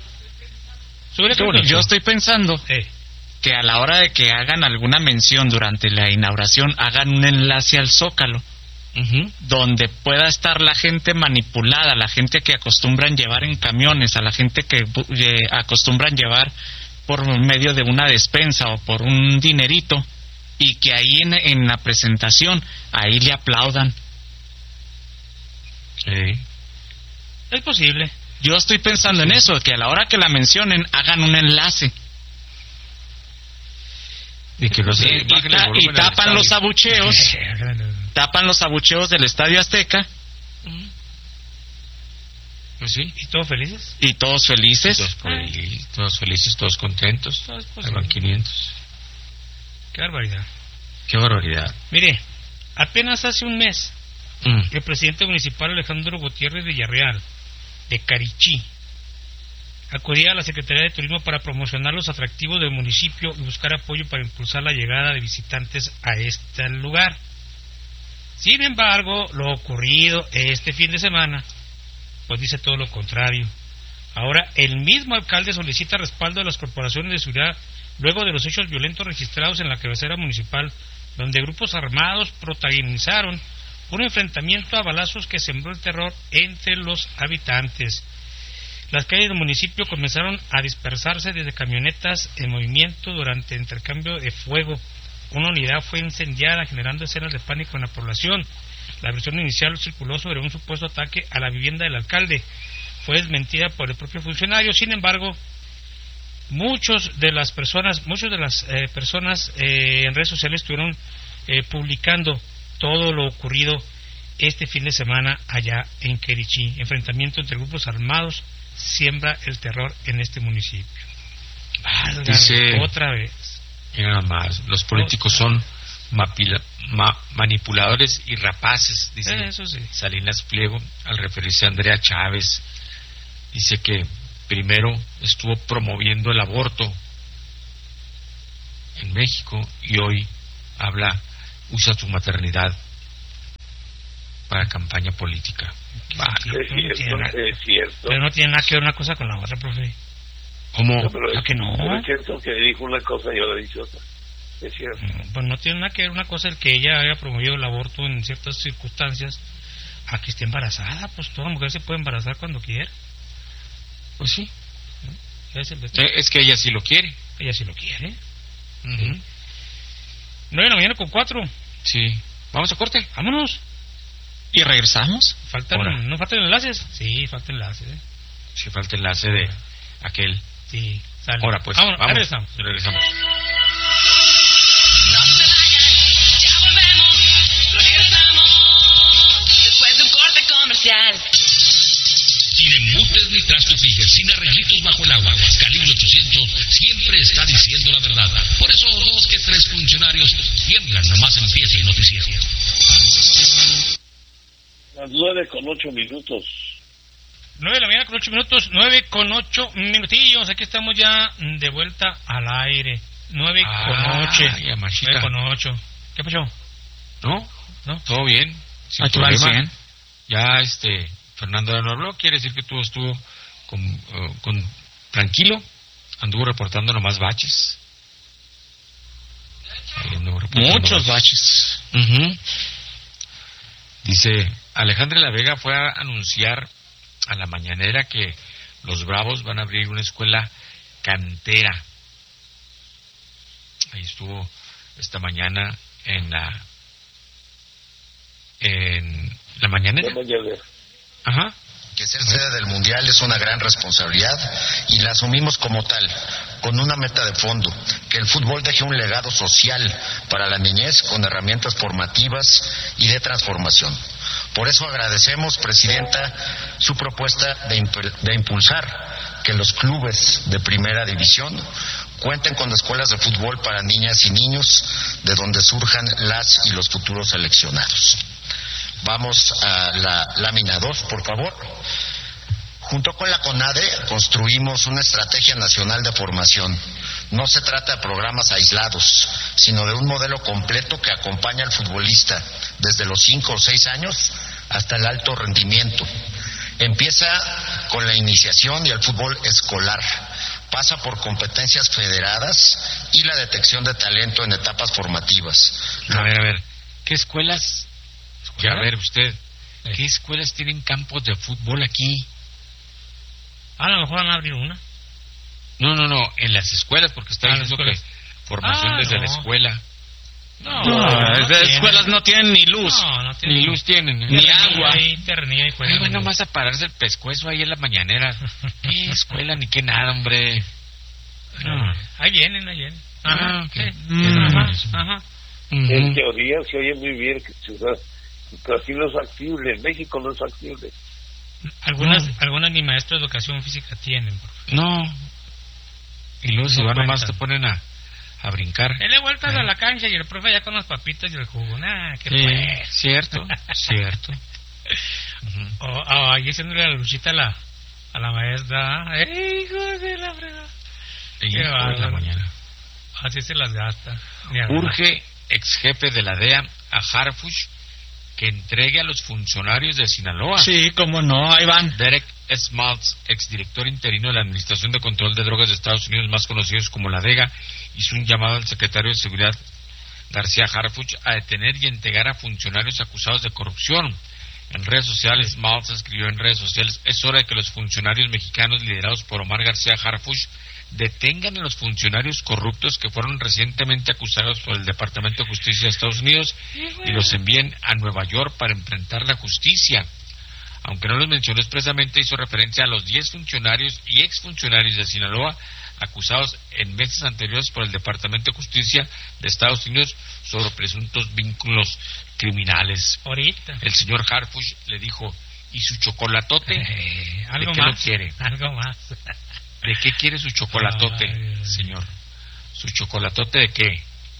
G: Yo estoy pensando
B: eh.
G: que a la hora de que hagan alguna mención durante la inauguración, hagan un enlace al Zócalo. Uh-huh. Donde pueda estar la gente manipulada, la gente que acostumbran llevar en camiones, a la gente que eh, acostumbran llevar por medio de una despensa o por un dinerito, y que ahí en, en la presentación ahí le aplaudan.
C: Sí.
B: Es posible.
G: Yo estoy pensando en eso, que a la hora que la mencionen hagan un enlace.
C: Y que los,
G: y, y, ta, y tapan los abucheos tapan los abucheos del Estadio Azteca.
C: Pues sí.
B: ¿Y todos felices?
G: Y todos felices.
C: Y todos, felices, todos felices, todos contentos. Ahí van quinientos.
B: Qué barbaridad.
C: Qué barbaridad.
B: Mire, apenas hace un mes, mm. el presidente municipal Alejandro Gutiérrez Villarreal, de Carichí, acudía a la Secretaría de Turismo para promocionar los atractivos del municipio y buscar apoyo para impulsar la llegada de visitantes a este lugar. Sin embargo, lo ocurrido este fin de semana, pues dice todo lo contrario. Ahora, el mismo alcalde solicita respaldo de las corporaciones de seguridad luego de los hechos violentos registrados en la cabecera municipal, donde grupos armados protagonizaron un enfrentamiento a balazos que sembró el terror entre los habitantes. Las calles del municipio comenzaron a dispersarse desde camionetas en movimiento durante el intercambio de fuego. Una unidad fue incendiada, generando escenas de pánico en la población. La versión inicial circuló sobre un supuesto ataque a la vivienda del alcalde. Fue desmentida por el propio funcionario. Sin embargo, muchos de las personas, muchas de las eh, personas eh, en redes sociales estuvieron eh, publicando todo lo ocurrido este fin de semana allá en Querichí. Enfrentamiento entre grupos armados siembra el terror en este municipio. Válgame,
C: dice
B: otra vez.
C: Y nada más, los políticos son mapila, ma, manipuladores y rapaces, dice
B: Eso sí.
C: Salinas Pliego al referirse a Andrea Chávez. Dice que primero estuvo promoviendo el aborto en México y hoy habla, usa su maternidad para campaña política.
O: Vale. Es cierto, no es cierto.
B: Pero no tiene nada que ver una cosa con la otra, profe.
C: ¿Cómo?
O: No, pero
B: ¿A
O: es,
B: que no?
O: pero es cierto que dijo una cosa y ahora dice otra. Es cierto.
B: Pues no tiene nada que ver una cosa el que ella haya promovido el aborto en ciertas circunstancias a que esté embarazada. Pues toda mujer se puede embarazar cuando quiera.
C: Pues sí.
B: Es, el
C: eh, es que ella sí lo quiere.
B: Ella sí lo quiere.
C: Uh-huh.
B: ¿Sí? nueve de la mañana con cuatro.
C: Sí. ¿Vamos a corte?
B: Vámonos.
G: ¿Y regresamos?
B: Faltan,
C: Ahora.
B: ¿No faltan enlaces? Sí, faltan enlaces. ¿eh?
C: Sí, falta el enlace de aquel.
B: Sí, sale.
C: Ahora pues,
B: Vámonos,
C: vamos.
B: regresamos.
C: regresamos.
K: No se vayan, ya volvemos, regresamos después de un corte comercial.
N: Sin embutes ni trastos fijas, sin arreglitos bajo el agua, Calibre ochocientos siempre está diciendo la verdad. Por eso dos que tres funcionarios tiemblan nomás empieza el noticiero.
O: Las nueve con ocho minutos.
B: nueve de la mañana con ocho minutos, nueve con ocho minutillos. Aquí estamos ya de vuelta al aire. nueve
C: Ah,
B: con ocho.
C: ya, machita.
B: nueve con ocho. ¿Qué pasó?
C: ¿No?
B: ¿No?
C: Todo bien. Sin
G: Aquí va el
C: problema.
G: cien.
C: Ya, este, Fernando ya no habló. Quiere decir que todo estuvo con, uh, con tranquilo. Anduvo reportando nomás baches. Ahí anduvo reportando
G: Muchos baches.
C: Uh-huh. Dice, Alejandra La Vega fue a anunciar a la mañanera que los Bravos van a abrir una escuela cantera. Ahí estuvo esta mañana en la en la mañanera.
O: La mañanera.
C: Ajá.
T: Que ser sede del Mundial es una gran responsabilidad y la asumimos como tal, con una meta de fondo, que el fútbol deje un legado social para la niñez con herramientas formativas y de transformación. Por eso agradecemos, Presidenta, su propuesta de, imp- de impulsar que los clubes de primera división cuenten con escuelas de fútbol para niñas y niños de donde surjan las y los futuros seleccionados. Vamos a la lámina dos, por favor. Junto con la CONADE construimos una estrategia nacional de formación. No se trata de programas aislados, sino de un modelo completo que acompaña al futbolista desde los cinco o seis años hasta el alto rendimiento. Empieza con la iniciación y el fútbol escolar. Pasa por competencias federadas y la detección de talento en etapas formativas.
C: A ver, a ver, ¿qué escuelas? Ya, a ver usted, ¿qué escuelas tienen campos de fútbol aquí?
B: A lo mejor van a abrir una.
C: No, no, no, en las escuelas, porque está
B: Ah,
C: diciendo
B: las
C: que formación
B: Ah,
C: desde
B: no.
C: la escuela.
B: No,
G: No, esas
B: tienen.
G: escuelas no tienen ni luz.
B: No, no tienen.
C: Ni luz tienen, ¿eh?
G: Ni agua.
B: Hay internet y
C: Ay,
B: juegan.
C: van nomás a pararse el pescuezo ahí en la mañanera. ¿Qué escuela ni qué nada, hombre?
B: No, ahí vienen, ahí vienen. Ajá,
C: Ah, ok.
B: sí.
C: Mm.
B: Ajá, ajá.
O: En teoría se oye muy bien, que se usa, pero aquí no es factible. En México no es factible.
B: Algunas,
C: No.
B: algunas ni maestros de educación física tienen.
C: No. Y luego si
B: No
C: van nomás te
B: cuentan.
C: ponen a, a brincar.
B: Dele vueltas
C: Ah.
B: a la cancha y el profe ya con las papitas y el jugo. Nah, qué
C: Sí,
B: pues.
C: cierto, cierto.
B: O o ahí haciéndole la luchita a la, a la maestra. ¡Ey, hijo de la fregada!
C: Y
B: Qué
C: por la
B: bárbaro.
C: mañana.
B: Así se las gasta. Ni hablar.
C: Urge ex jefe de la D E A a Harfuch que entregue a los funcionarios de Sinaloa.
G: Sí, cómo no, ahí van.
C: Derek Smaltz, exdirector interino de la Administración de Control de Drogas de Estados Unidos, más conocidos como la D E G A, hizo un llamado al secretario de Seguridad García Harfuch a detener y entregar a funcionarios acusados de corrupción. En redes sociales, Smaltz escribió en redes sociales: es hora de que los funcionarios mexicanos liderados por Omar García Harfuch detengan a los funcionarios corruptos que fueron recientemente acusados por el Departamento de Justicia de Estados Unidos y los envíen a Nueva York para enfrentar la justicia. Aunque no los mencionó expresamente, hizo referencia a los diez funcionarios y exfuncionarios de Sinaloa acusados en meses anteriores por el Departamento de Justicia de Estados Unidos sobre presuntos vínculos criminales.
B: Ahorita.
C: El señor Harfuch le dijo, ¿y su chocolatote?
B: Eh, ¿Algo
C: ¿De qué
B: más?
C: lo quiere?
B: Algo más.
C: ¿De qué quiere su chocolatote,
B: Ay,
C: señor? ¿Su chocolatote de qué?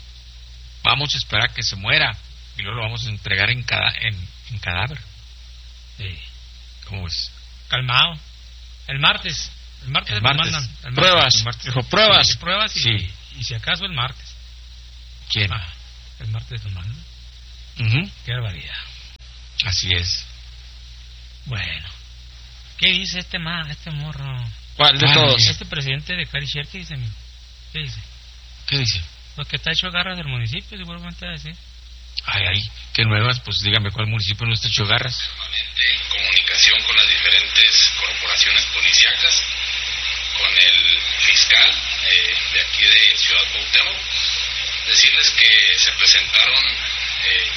C: Vamos a esperar a que se muera y luego lo vamos a entregar en, cada, en, en cadáver.
B: Sí.
C: ¿Cómo es?
B: Calmado. El martes. El martes,
C: El
B: nos
C: martes.
B: mandan. El
C: Pruebas.
B: El martes.
C: Dijo, pruebas.
B: Sí, pruebas y,
C: Sí.
B: y si acaso el martes.
C: ¿Quién?
B: Ah, el martes nos mandan.
C: Uh-huh.
B: Qué barbaridad.
C: Así es.
B: Bueno. ¿Qué dice este ma, este morro?
C: ¿Cuál de
B: Ah,
C: todos?
B: Este presidente de Carishare, ¿qué dice? ¿Qué dice?
C: ¿Qué dice?
B: Lo que está hecho garras del municipio, seguramente a decir.
C: Ay, ay, qué nuevas, pues dígame cuál municipio no está hecho garras.
U: Comunicación con las diferentes corporaciones policíacas, con el fiscal eh, de aquí de Ciudad Cuauhtémoc, decirles que se presentaron eh,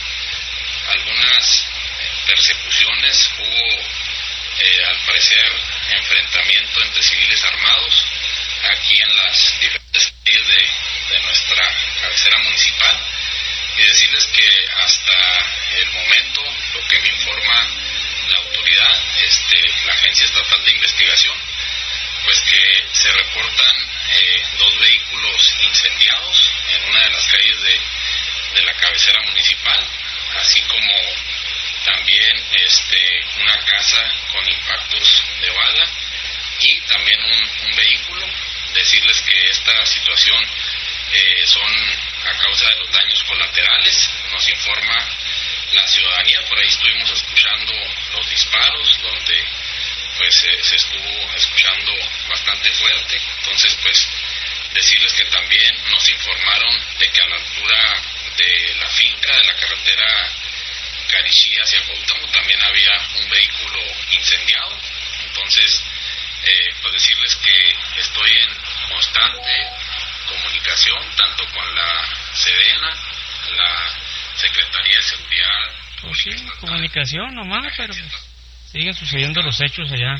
U: algunas persecuciones, hubo eh, al parecer enfrentamiento entre civiles armados aquí en las diferentes calles de, de nuestra cabecera municipal, y decirles que hasta el momento lo que me informa la autoridad, este, la Agencia Estatal de Investigación, pues que se reportan eh, dos vehículos incendiados en una de las calles de, de la cabecera municipal, así como también este, una casa con impactos de bala y también un, un vehículo. Decirles que esta situación eh, son a causa de los daños colaterales, nos informa la ciudadanía. Por ahí estuvimos escuchando los disparos, donde pues eh, se estuvo escuchando bastante fuerte. Entonces pues decirles que también nos informaron de que a la altura de la finca de la carretera Carishí hacia Cuauhtémoc también había un vehículo incendiado. Entonces eh, pues decirles que estoy en constante comunicación tanto con la Sedena, la Secretaría de Seguridad.
B: Pues sí, comunicación nomás, pero siguen sucediendo los hechos allá.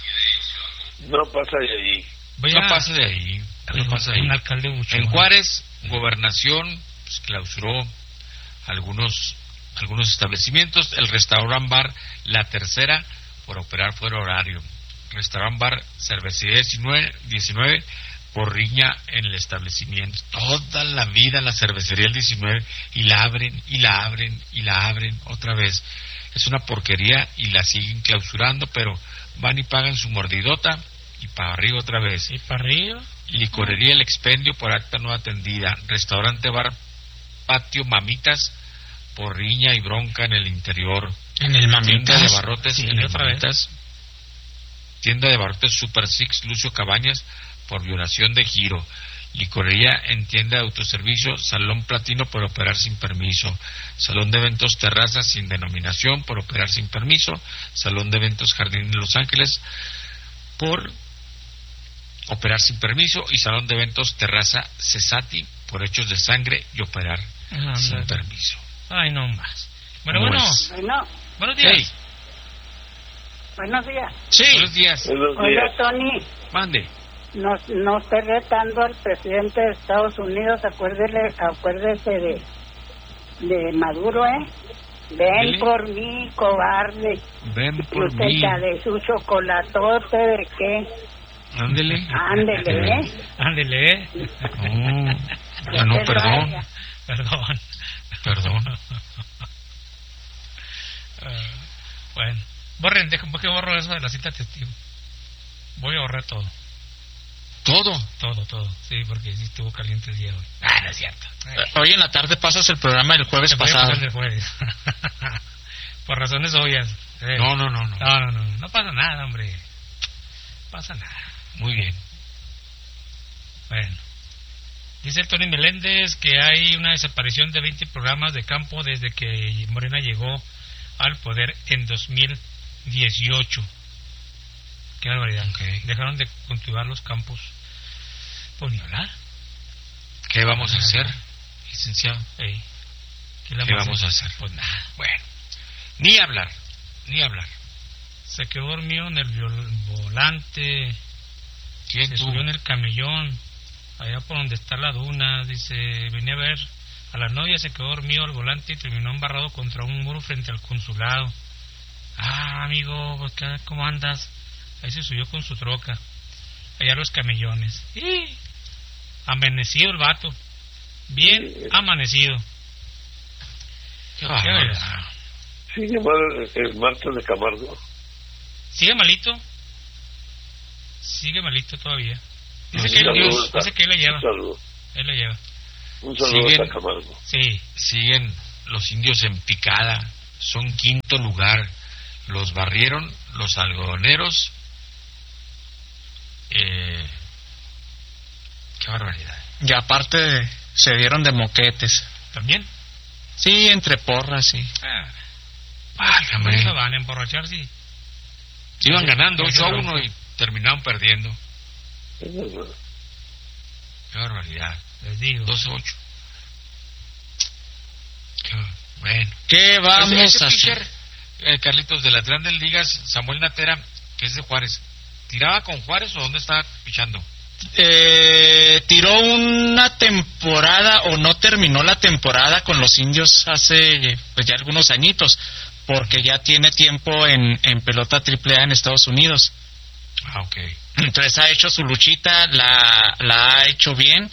O: No pasa de ahí.
B: Voy
C: no
B: a-
C: pasa de ahí. No pasa de ahí.
B: Un alcalde mucho.
C: En Juárez, Gobernación pues, clausuró algunos algunos establecimientos. El restaurant bar La Tercera por operar fuera de horario. Restaurant bar Cervecería diecinueve, diecinueve por riña en el establecimiento. Toda la vida la cervecería el diecinueve y la abren y la abren y la abren otra vez. Es una porquería y la siguen clausurando, pero van y pagan su mordidota y para arriba otra vez.
B: ¿Y para arriba?
C: Licorería El Expendio por acta no atendida. Restaurante bar Patio Mamitas por riña y bronca en el interior.
G: En el Mamitas.
C: Tienda de barrotes
G: Sí,
C: en el
G: otra vez.
C: Mamitas. Tienda de barrotes Super Six Lucio Cabañas por violación de giro. Licorería en tienda de autoservicio Salón Platino por operar sin permiso. Salón de eventos Terraza sin denominación por operar sin permiso. Salón de eventos Jardín de Los Ángeles por operar sin permiso. Y Salón de eventos Terraza Cesati por hechos de sangre y operar
B: Ah,
C: sin
B: no.
C: permiso.
B: Ay, no más. Bueno,
C: ¿Cómo
B: bueno.
C: es?
Q: Bueno,
B: Buenos días.
C: Hey,
Q: buenos días.
C: sí. Buenos días.
Q: Oiga, Tony,
C: Mande.
Q: no, no esté retando al presidente de Estados Unidos, acuérdele, acuérdese de, de Maduro, ¿eh? Ven
C: Dile.
Q: por mí, cobarde.
C: Ven
Q: Y
C: por
Q: usted
C: mí.
Q: ya de su chocolatote, ¿de qué?
C: Ándele.
Q: Ándele, ¿eh?
B: Ándele, ¿eh?
C: Oh, ya no,
Q: Que se
C: perdón.
Q: vaya.
B: Perdón.
C: Perdón.
B: Ah, bueno, borren, dejen, ¿por qué borro eso de la cita testigo? Voy a borrar todo.
C: ¿Todo?
B: Todo, todo. Sí, porque sí estuvo caliente el día de hoy. Ah, no es cierto.
G: Hoy en la tarde pasas el programa del jueves
B: Se puede
G: pasado.
B: pasar el jueves. Por razones obvias. Eh.
C: No, no, no, no.
B: No, no, no. No pasa nada, hombre. No pasa nada.
C: Muy bien.
B: Bueno. Dice el Tony Meléndez que hay una desaparición de veinte programas de campo desde que Morena llegó al poder en dos mil dieciocho. Qué barbaridad.
C: Okay.
B: Dejaron de cultivar los campos. Pues ni hablar.
C: ¿Qué vamos a hacer, licenciado?
B: Ey. ¿Qué, le
C: ¿Qué vamos a hacer?
B: Pues nada.
C: Bueno, ni hablar, ni hablar.
B: Se quedó dormido en el viol- volante.
C: ¿Quién,
B: se
C: tú?
B: subió en el camellón, allá por donde está la duna. Dice, venía a ver a la novia, se quedó dormido al volante y terminó embarrado contra un muro frente al consulado. Ah, amigo, pues, ¿qué- ¿cómo andas? Ahí se subió con su troca, allá a los camellones. ¡Y! Amanecido el vato, bien amanecido.
C: Qué
B: Qué
C: bárbaro.
B: verdad.
O: Sigue mal el, el Marta de Camargo.
B: Sigue malito. Sigue malito todavía. Dice
O: Un
B: que él,
O: saludo,
B: Dios, dice que él la lleva.
O: Un saludo.
B: Él la lleva.
O: Un saludo
C: Siguen-
O: a Camargo.
B: Sí.
C: Siguen los indios en picada, son quinto lugar. Los barrieron los algodoneros. Eh, qué barbaridad.
G: Y aparte se dieron de moquetes.
B: ¿También?
G: Sí, entre porras, sí.
B: Ah,
C: Válgame.
B: eso van a emborrachar, sí.
C: Iban ganando
B: Sí,
C: ocho a
B: sí,
C: uno y terminaron perdiendo.
O: Es verdad.
C: Qué barbaridad.
B: Les digo.
C: dos a ocho. Qué bueno.
G: ¿Qué vamos
C: Ese- ese
G: a hacer?
C: pitcher, eh, Carlitos, de las grandes ligas, Samuel Natera, que es de Juárez, ¿tiraba con Juárez o dónde estaba pichando?
G: Eh, tiró una temporada o no terminó la temporada con los indios hace pues ya algunos añitos, porque ya tiene tiempo en, en pelota triple A en Estados Unidos.
C: Ah, ok.
G: Entonces ha hecho su luchita, la, la ha hecho bien.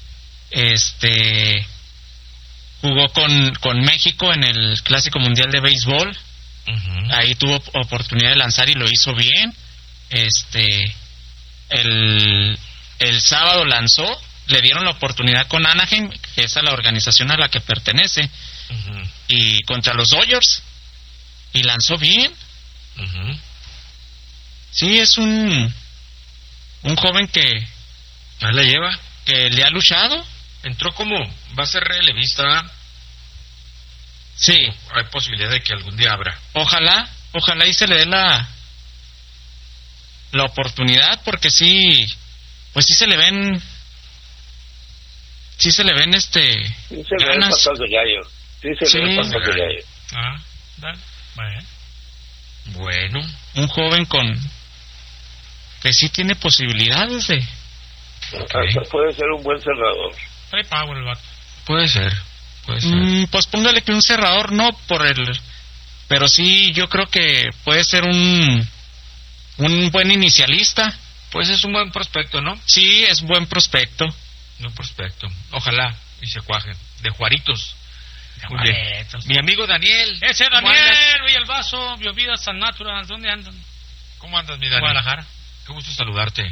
G: Este jugó con, con México en el Clásico Mundial de Béisbol.
C: Uh-huh.
G: Ahí tuvo oportunidad de lanzar y lo hizo bien. Este el, el sábado lanzó, le dieron la oportunidad con Anaheim, que es a la organización a la que pertenece,
C: Uh-huh.
G: y contra los Dodgers, y lanzó bien.
C: Uh-huh.
G: Sí, es un un joven que
C: Ahí la lleva.
G: que le ha luchado.
C: Entró como, va a ser relevista, ¿verdad?
G: Sí,
C: Hay posibilidad de que algún día abra.
G: ojalá, ojalá y se le dé la la oportunidad, porque sí, pues sí se le ven, sí se le ven este
O: Sí se le ven
G: ganas.
O: patas de gallo. Sí se
G: Sí.
O: le ven patas de gallo.
B: Ah, dale. Bueno.
C: Bueno.
G: Un joven con que sí tiene posibilidades de
O: Hasta puede ser un buen cerrador.
B: Trae power el vato.
C: Puede ser, puede ser.
G: Mm, pues póngale que un cerrador no por el, pero sí yo creo que puede ser un un buen inicialista.
C: Pues es un buen prospecto, ¿no?
G: Sí, es buen prospecto.
C: Un prospecto. Ojalá y se cuaje. De Juaritos.
B: De
C: Muy bien.
B: Juaritos.
C: Mi amigo Daniel.
B: Ese
C: ¿cómo
B: Daniel,
C: andas?
B: Villalbazo, Biovidas San Natural, ¿dónde andan?
C: ¿Cómo andas, mi Daniel?
B: Guadalajara.
C: Qué gusto saludarte.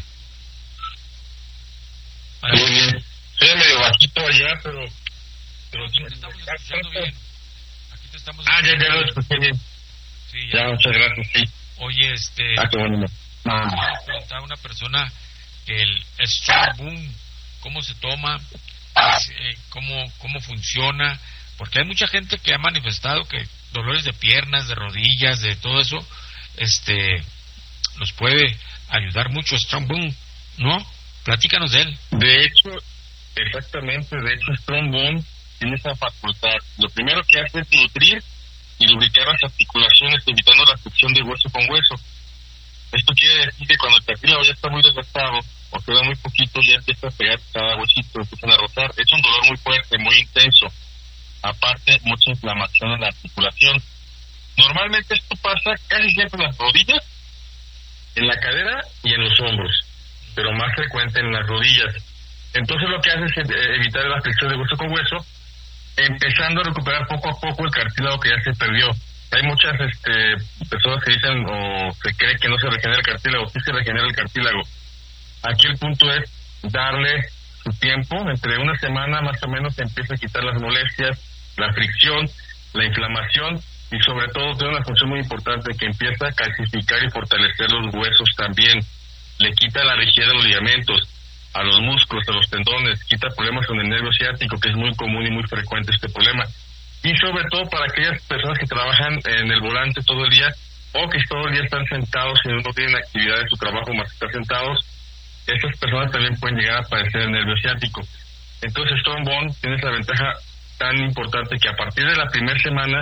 D: Muy bien. Estoy medio bajito allá, pero... pero
C: Aquí te estamos escuchando bien. Aquí te estamos
D: Ah, ya, ya
C: escuchando
D: lo escuché bien.
C: Sí,
D: Ya,
C: ya.
D: muchas gracias, sí.
C: Oye, este...
D: Ah, qué bueno. Ah.
C: preguntaba a una persona que el Strong Boom, cómo se toma, pues, eh, cómo, cómo funciona, porque hay mucha gente que ha manifestado que dolores de piernas, de rodillas, de todo eso, este, los puede ayudar mucho Strong Boom, ¿no? Platícanos de él.
D: De hecho, exactamente, de hecho Strong Boom tiene esa facultad. Lo primero que hace es nutrir y lubricar las articulaciones, evitando la fricción de hueso con hueso. Esto quiere decir que cuando el cartílago ya está muy desgastado o queda muy poquito, ya empieza a pegar cada huesito, empiezan a rotar. Es un dolor muy fuerte, muy intenso. Aparte, mucha inflamación en la articulación. Normalmente esto pasa casi siempre en las rodillas, en la cadera y en los hombros, pero más frecuente en las rodillas. Entonces lo que hace es eh, evitar la fricción de hueso con hueso, empezando a recuperar poco a poco el cartílago que ya se perdió. Hay muchas este, personas que dicen o se cree que no se regenera el cartílago, sí se regenera el cartílago. Aquí el punto es darle su tiempo, entre una semana más o menos se empieza a quitar las molestias, la fricción, la inflamación y sobre todo tiene una función muy importante que empieza a calcificar y fortalecer los huesos también. Le quita la rigidez de los ligamentos, a los músculos, a los tendones, quita problemas con el nervio ciático, que es muy común y muy frecuente este problema. Y sobre todo para aquellas personas que trabajan en el volante todo el día o que todo el día están sentados y no tienen actividad en su trabajo más que estar sentados, estas personas también pueden llegar a padecer el nervio ciático. Entonces Strong Bone tiene esa ventaja tan importante que a partir de la primera semana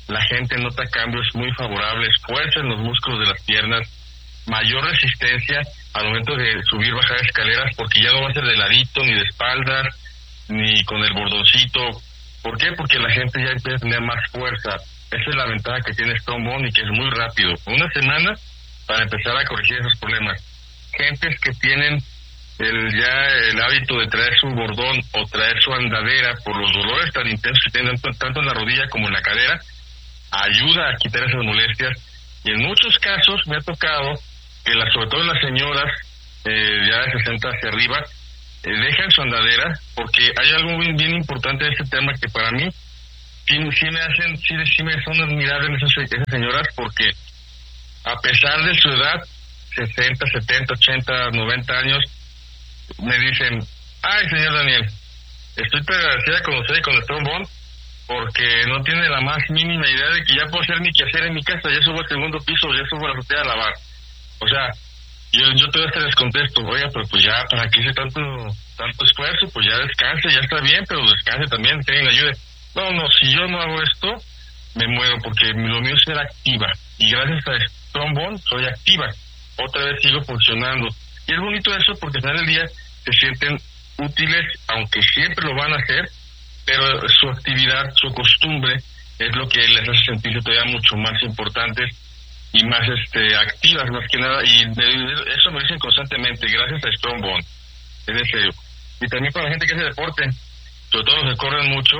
E: la gente nota cambios muy favorables, fuerza en los músculos de las piernas, mayor resistencia al momento de subir y bajar escaleras, porque ya no va a ser de ladito, ni de espaldas, ni con el bordoncito. ¿Por qué? Porque la gente ya empieza a tener más fuerza. Esa es la ventaja que tiene Strong Bone y que es muy rápido. Una semana para empezar a corregir esos problemas. Gentes que tienen el ya el hábito de traer su bordón o traer su andadera por los dolores tan intensos que tienen tanto en la rodilla como en la cadera, ayuda a quitar esas molestias. Y en muchos casos me ha tocado que las, sobre todo las señoras eh, ya de sesenta hacia arriba eh, dejan su andadera, porque hay algo bien, bien importante de este tema que para mí sí, sí me hacen, sí, sí me son admirables esas, esas señoras, porque a pesar de su edad, sesenta, setenta, ochenta, noventa años, me dicen, ay señor Daniel, estoy tan agradecida con usted y con el Strong Bone, porque no tiene la más mínima idea de que ya puedo hacer mi quehacer en mi casa, ya subo al segundo piso, ya subo a la azotea a lavar. O sea, yo, yo todavía hasta les contesto, oiga, pero pues ya, ¿para qué hice tanto tanto esfuerzo? Pues ya descanse, ya está bien, pero descanse también, que alguien le ayude. No, no, si yo no hago esto, me muero, porque lo mío es ser activa. Y gracias a Strong Bone soy activa. Otra vez sigo funcionando. Y es bonito eso, porque al final del día se sienten útiles, aunque siempre lo van a hacer, pero su actividad, su costumbre, es lo que les hace sentirse todavía mucho más importantes y más este activas, más que nada. Y de, eso me dicen constantemente, gracias a Strong Bone. Es en serio. Y también para la gente que hace deporte, sobre todo los que corren mucho,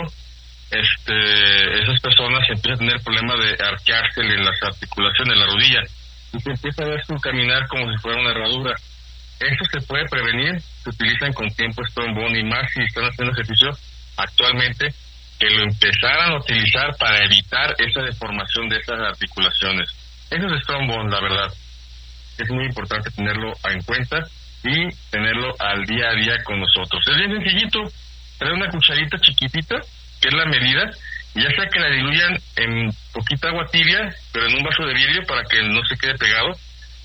E: este esas personas empiezan a tener problemas de arquearse en las articulaciones, la rodilla, y se empieza a ver su caminar como si fuera una herradura. Eso se puede prevenir, se utilizan con tiempo Strong Bone, y más si están haciendo ejercicio actualmente, que lo empezaran a utilizar para evitar esa deformación de esas articulaciones. Eso es Strong Bone, la verdad. Es muy importante tenerlo en cuenta y tenerlo al día a día con nosotros. Es bien sencillito, traer una cucharita chiquitita, que es la medida, y ya sea que la diluyan en poquita agua tibia, pero en un vaso de vidrio para que no se quede pegado.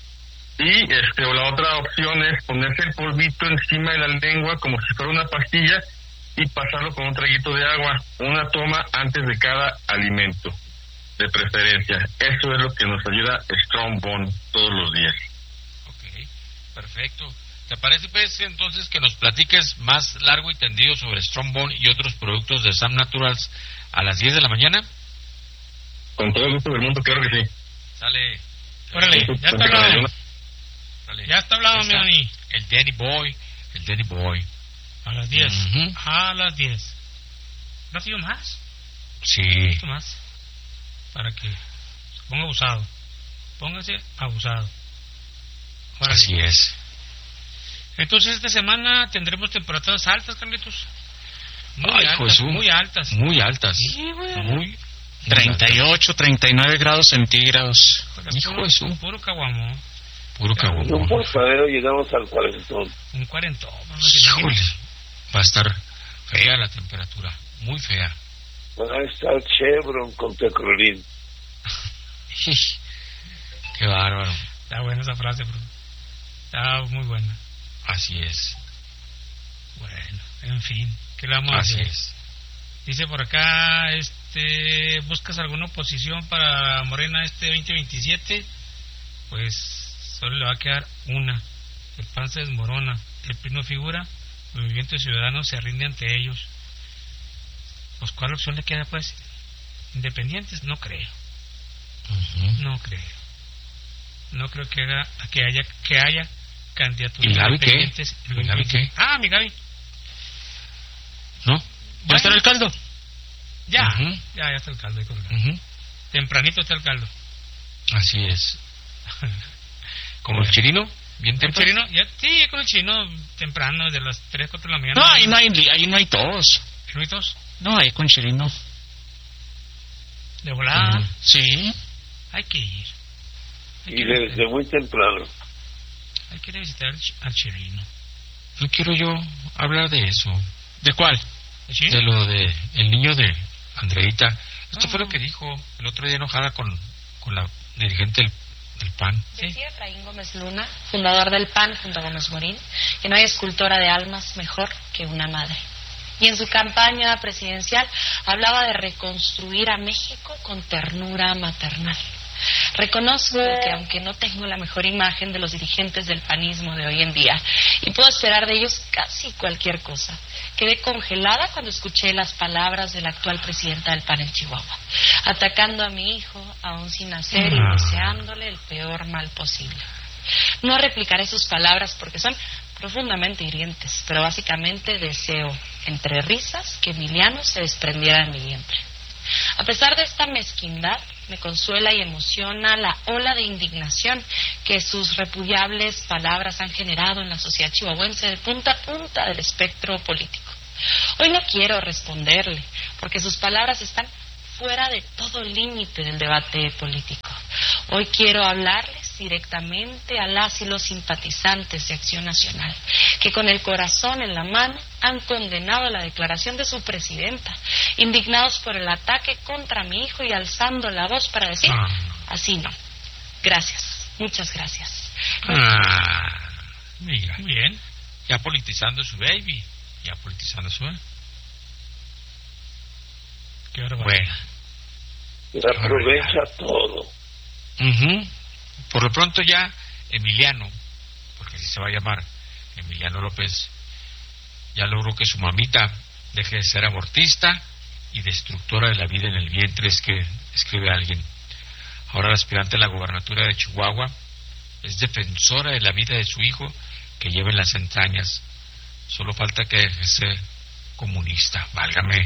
E: Y este o la otra opción es ponerse el polvito encima de la lengua como si fuera una pastilla y pasarlo con un traguito de agua, una toma antes de cada alimento, de preferencia. Eso es lo que nos ayuda Strong Bone todos los días.
C: Ok, perfecto. ¿Te parece, pues, entonces que nos platiques más largo y tendido sobre Strong Bone y otros productos de Sam Naturals a las diez de la mañana?
E: Con todo el gusto del mundo, claro que sí.
C: Sale.
B: Órale, ya está hablado.
C: Sale.
B: Ya está hablado, mi Dani.
C: El Danny Boy, el Danny Boy.
B: A las diez.
C: Uh-huh.
B: A las diez. ¿No ha sido más?
C: Sí.
B: Un poquito más. Para que se ponga abusado. Póngase abusado. Órale.
C: Así es.
B: Entonces esta semana tendremos temperaturas altas, Carlitos. Muy
C: Ay,
B: altas,
C: Jesús.
B: muy altas.
C: Muy altas.
B: Sí, güey.
C: Muy.
G: treinta y ocho, treinta y nueve grados centígrados.
C: Hijo de su.
B: Puro caguamón.
C: Puro caguamón.
O: Un portadero llegamos al cuarentón.
B: Un cuarentón.
C: Híjole. Va a estar fea la temperatura. Muy fea.
O: Va a estar Chevron con Tecrorín.
C: Qué bárbaro.
B: Está buena esa frase, bro. Está muy buena.
C: Así es.
B: Bueno, en fin, ¿qué le vamos a
C: Así
B: hacer?
C: es.
B: Dice por acá, este, ¿buscas alguna oposición para Morena este veinte veintisiete? Pues solo le va a quedar una. El P A N se desmorona, el P R I no figura, el Movimiento Ciudadano se rinde ante ellos. Pues ¿cuál opción le queda, pues? Independientes, no creo.
C: Uh-huh.
B: No creo. No creo que haga, que haya, que haya candidaturas
C: ¿Y Gaby qué?
B: independientes.
C: ¿Y Gaby qué?
B: Ah, mi Gaby.
C: ¿No? ¿Ya está en el caldo?
B: Ya,
C: uh-huh.
B: ya, ya está el caldo.
C: Uh-huh.
B: Tempranito está el caldo.
C: Así es. ¿Como el Chirino? ¿Bien
B: ¿El
C: temprano?
B: Chirino? Ya, sí, con el Chirino temprano, desde las tres, cuatro de la mañana.
G: No, ahí no hay, ahí no hay tos.
B: ¿No hay tos?
G: No, ahí con Chirino.
B: ¿De volada?
G: Uh-huh. Sí.
B: Hay que ir. Hay
O: Y
B: que
O: desde muy temprano.
B: Hay que ir a visitar al, Ch- al Chirino.
C: No quiero yo hablar de eso.
G: ¿De cuál?
B: ¿El Chirino?
C: De lo de el niño de Andreita. Esto
B: Ah.
C: fue lo que dijo el otro día enojada con, con la dirigente del, del P A N.
L: Decía Efraín Gómez Luna, fundador del P A N junto a Gómez Morín, que no hay escultora de almas mejor que una madre. Y en su campaña presidencial hablaba de reconstruir a México con ternura maternal. Reconozco que aunque no tengo la mejor imagen de los dirigentes del panismo de hoy en día y puedo esperar de ellos casi cualquier cosa, quedé congelada cuando escuché las palabras de la actual presidenta del P A N en Chihuahua, atacando a mi hijo aún sin nacer y deseándole el peor mal posible. No replicaré sus palabras porque son profundamente hirientes, pero básicamente deseo, entre risas, que Emiliano se desprendiera de mi vientre. A pesar de esta mezquindad, me consuela y emociona la ola de indignación que sus repudiables palabras han generado en la sociedad chihuahuense de punta a punta del espectro político. Hoy no quiero responderle, porque sus palabras están fuera de todo límite del debate político. Hoy quiero hablarles directamente a las y los simpatizantes de Acción Nacional, que con el corazón en la mano han condenado la declaración de su presidenta, indignados por el ataque contra mi hijo y alzando la voz para decir, ah. así no. Gracias, muchas gracias.
C: Ah, mira, muy bien. Ya politizando su baby, ya politizando su baby. Qué barbaridad.
O: Bueno. Aprovecha todo.
C: Uh-huh. Por lo pronto ya Emiliano, porque así se va a llamar, Emiliano López, ya logró que su mamita deje de ser abortista y destructora de la vida en el vientre, es que escribe alguien. Ahora la aspirante a la gobernatura de Chihuahua es defensora de la vida de su hijo que lleva en las entrañas. Solo falta que deje de ser comunista, válgame.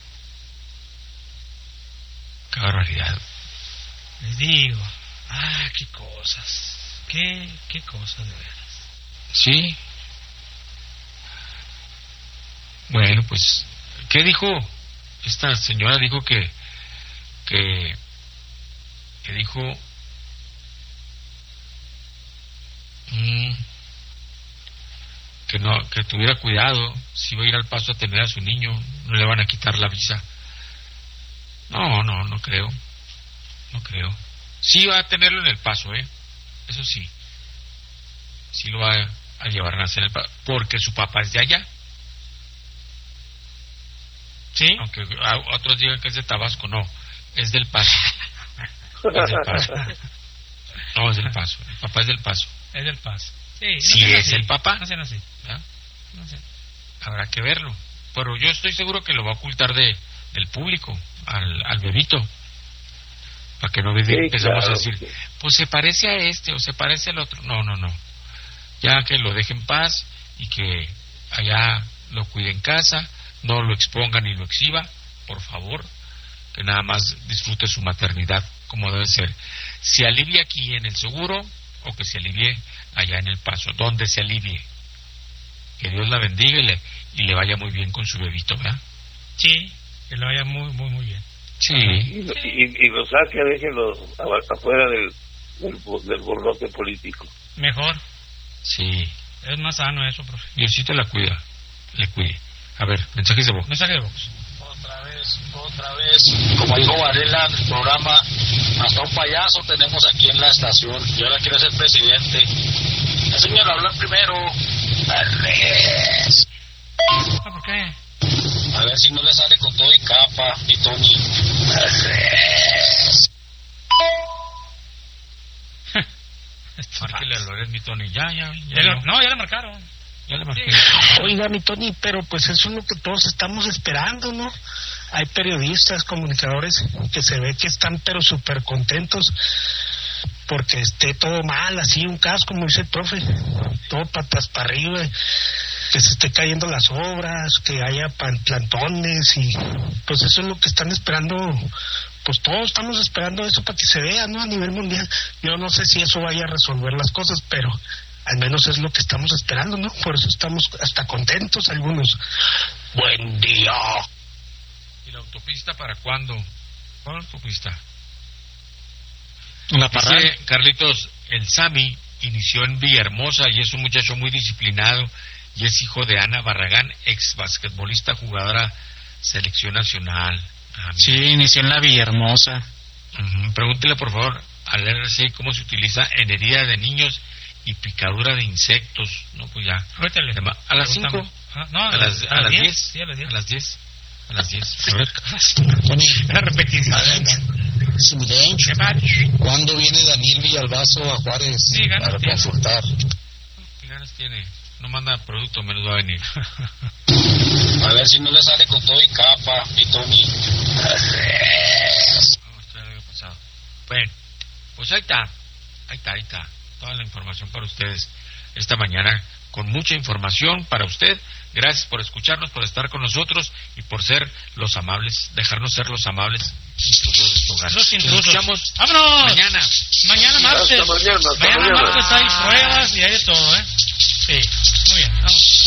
C: Qué barbaridad.
B: Les digo, ah, qué cosas, qué, qué cosas de veras.
C: Sí. Bueno, pues, ¿qué dijo? Esta señora dijo que, que, que dijo, mmm, que no, que tuviera cuidado, si va a ir al Paso a tener a su niño, no le van a quitar la visa. No, no, no creo, no creo. Sí va a tenerlo en el Paso, ¿eh? Eso sí. Sí lo va a, a llevar a nacer en el Paso, porque su papá es de allá.
B: ¿Sí?
C: Aunque a, otros digan que es de Tabasco, no, es del Paso. Es del Paso. No, es del Paso. El papá es del Paso.
B: Es del Paso. Sí, no
C: si es
B: así.
C: El papá.
B: No sean así.
C: ¿Ah?
B: No sé.
C: Habrá que verlo. Pero yo estoy seguro que lo va a ocultar de del público al, al bebito. Para que no sí, empezamos claro, a decir, sí. Pues se parece a este o se parece al otro. No, no, no. Ya que lo deje en paz y que allá lo cuide en casa, no lo exponga ni lo exhiba, por favor, que nada más disfrute su maternidad como debe ser. Se alivie aquí en el seguro o que se alivie allá en el Paso, donde se alivie. Que Dios la bendiga y le, y le vaya muy bien con su bebito, ¿verdad?
B: Sí, que le vaya muy, muy, muy bien.
C: Sí.
O: Y, y, y lo saque, déjenlo afuera del, del, del borlote político.
B: Mejor.
C: Sí.
B: Es más sano eso, profe.
C: Diosito la cuida, le cuide. A ver, mensajes de voz.
B: Mensajes de voz.
F: Otra vez, otra vez. Como dijo Varela en el programa, hasta un payaso tenemos aquí en la estación y ahora quiere ser presidente. Enséñalo a hablar primero. Al revés.
B: Ah, ¿por qué?
F: A ver si no le sale con todo y capa, mi Tony. Al revés.
C: Márquele a Loret, mi Tony. Ya, ya, ya.
B: ya lo, no, ya le marcaron.
C: Ya le marqué.
R: Sí. Oiga, mi Tony, pero pues eso es lo que todos estamos esperando, ¿no? Hay periodistas, comunicadores que se ve que están pero súper contentos porque esté todo mal, así un caso, como dice el profe, todo patas para arriba, que se esté cayendo las obras, que haya plantones y pues eso es lo que están esperando. Pues todos estamos esperando eso para que se vea, ¿no? A nivel mundial. Yo no sé si eso vaya a resolver las cosas, pero al menos es lo que estamos esperando, ¿no? Por eso estamos hasta contentos algunos. Buen día.
C: ¿Y la autopista para cuándo? ¿Cuál autopista?
G: La Parral.
C: Carlitos, el Sami inició en Villahermosa y es un muchacho muy disciplinado y es hijo de Ana Barragán, ex basquetbolista, jugadora selección nacional. Ah,
G: sí, inició en la Villahermosa.
C: Uh-huh. Pregúntele por favor al R C I cómo se utiliza en herida de niños y picadura de insectos. No, pues ya.
B: Cuéntale.
C: A las cinco,
B: Ah, no,
C: a las, a las diez.
B: Sí, a las diez.
C: A las diez. A las diez. A ver.
B: La repetición.
P: ¿Cuándo viene Daniel Villalbazo a Juárez
B: sí,
P: para
B: tiene.
P: consultar?
C: ¿Qué ganas tiene? No manda producto, menos va a venir.
F: A ver si no le sale con todo y capa, y Tony.
C: Bueno, pues ahí está. Ahí está, ahí está. Toda la información para ustedes esta mañana, con mucha información para usted. Gracias por escucharnos, por estar con nosotros y por ser los amables, dejarnos ser los amables intrusos de su hogar.
B: Los intrusos.
C: Nos escuchamos
B: ¡vámonos!
C: Mañana.
B: Mañana martes.
O: Hasta mañana, hasta
B: mañana
O: mañana.
B: martes hay pruebas y hay de todo, ¿eh? Sí. Muy bien, vamos.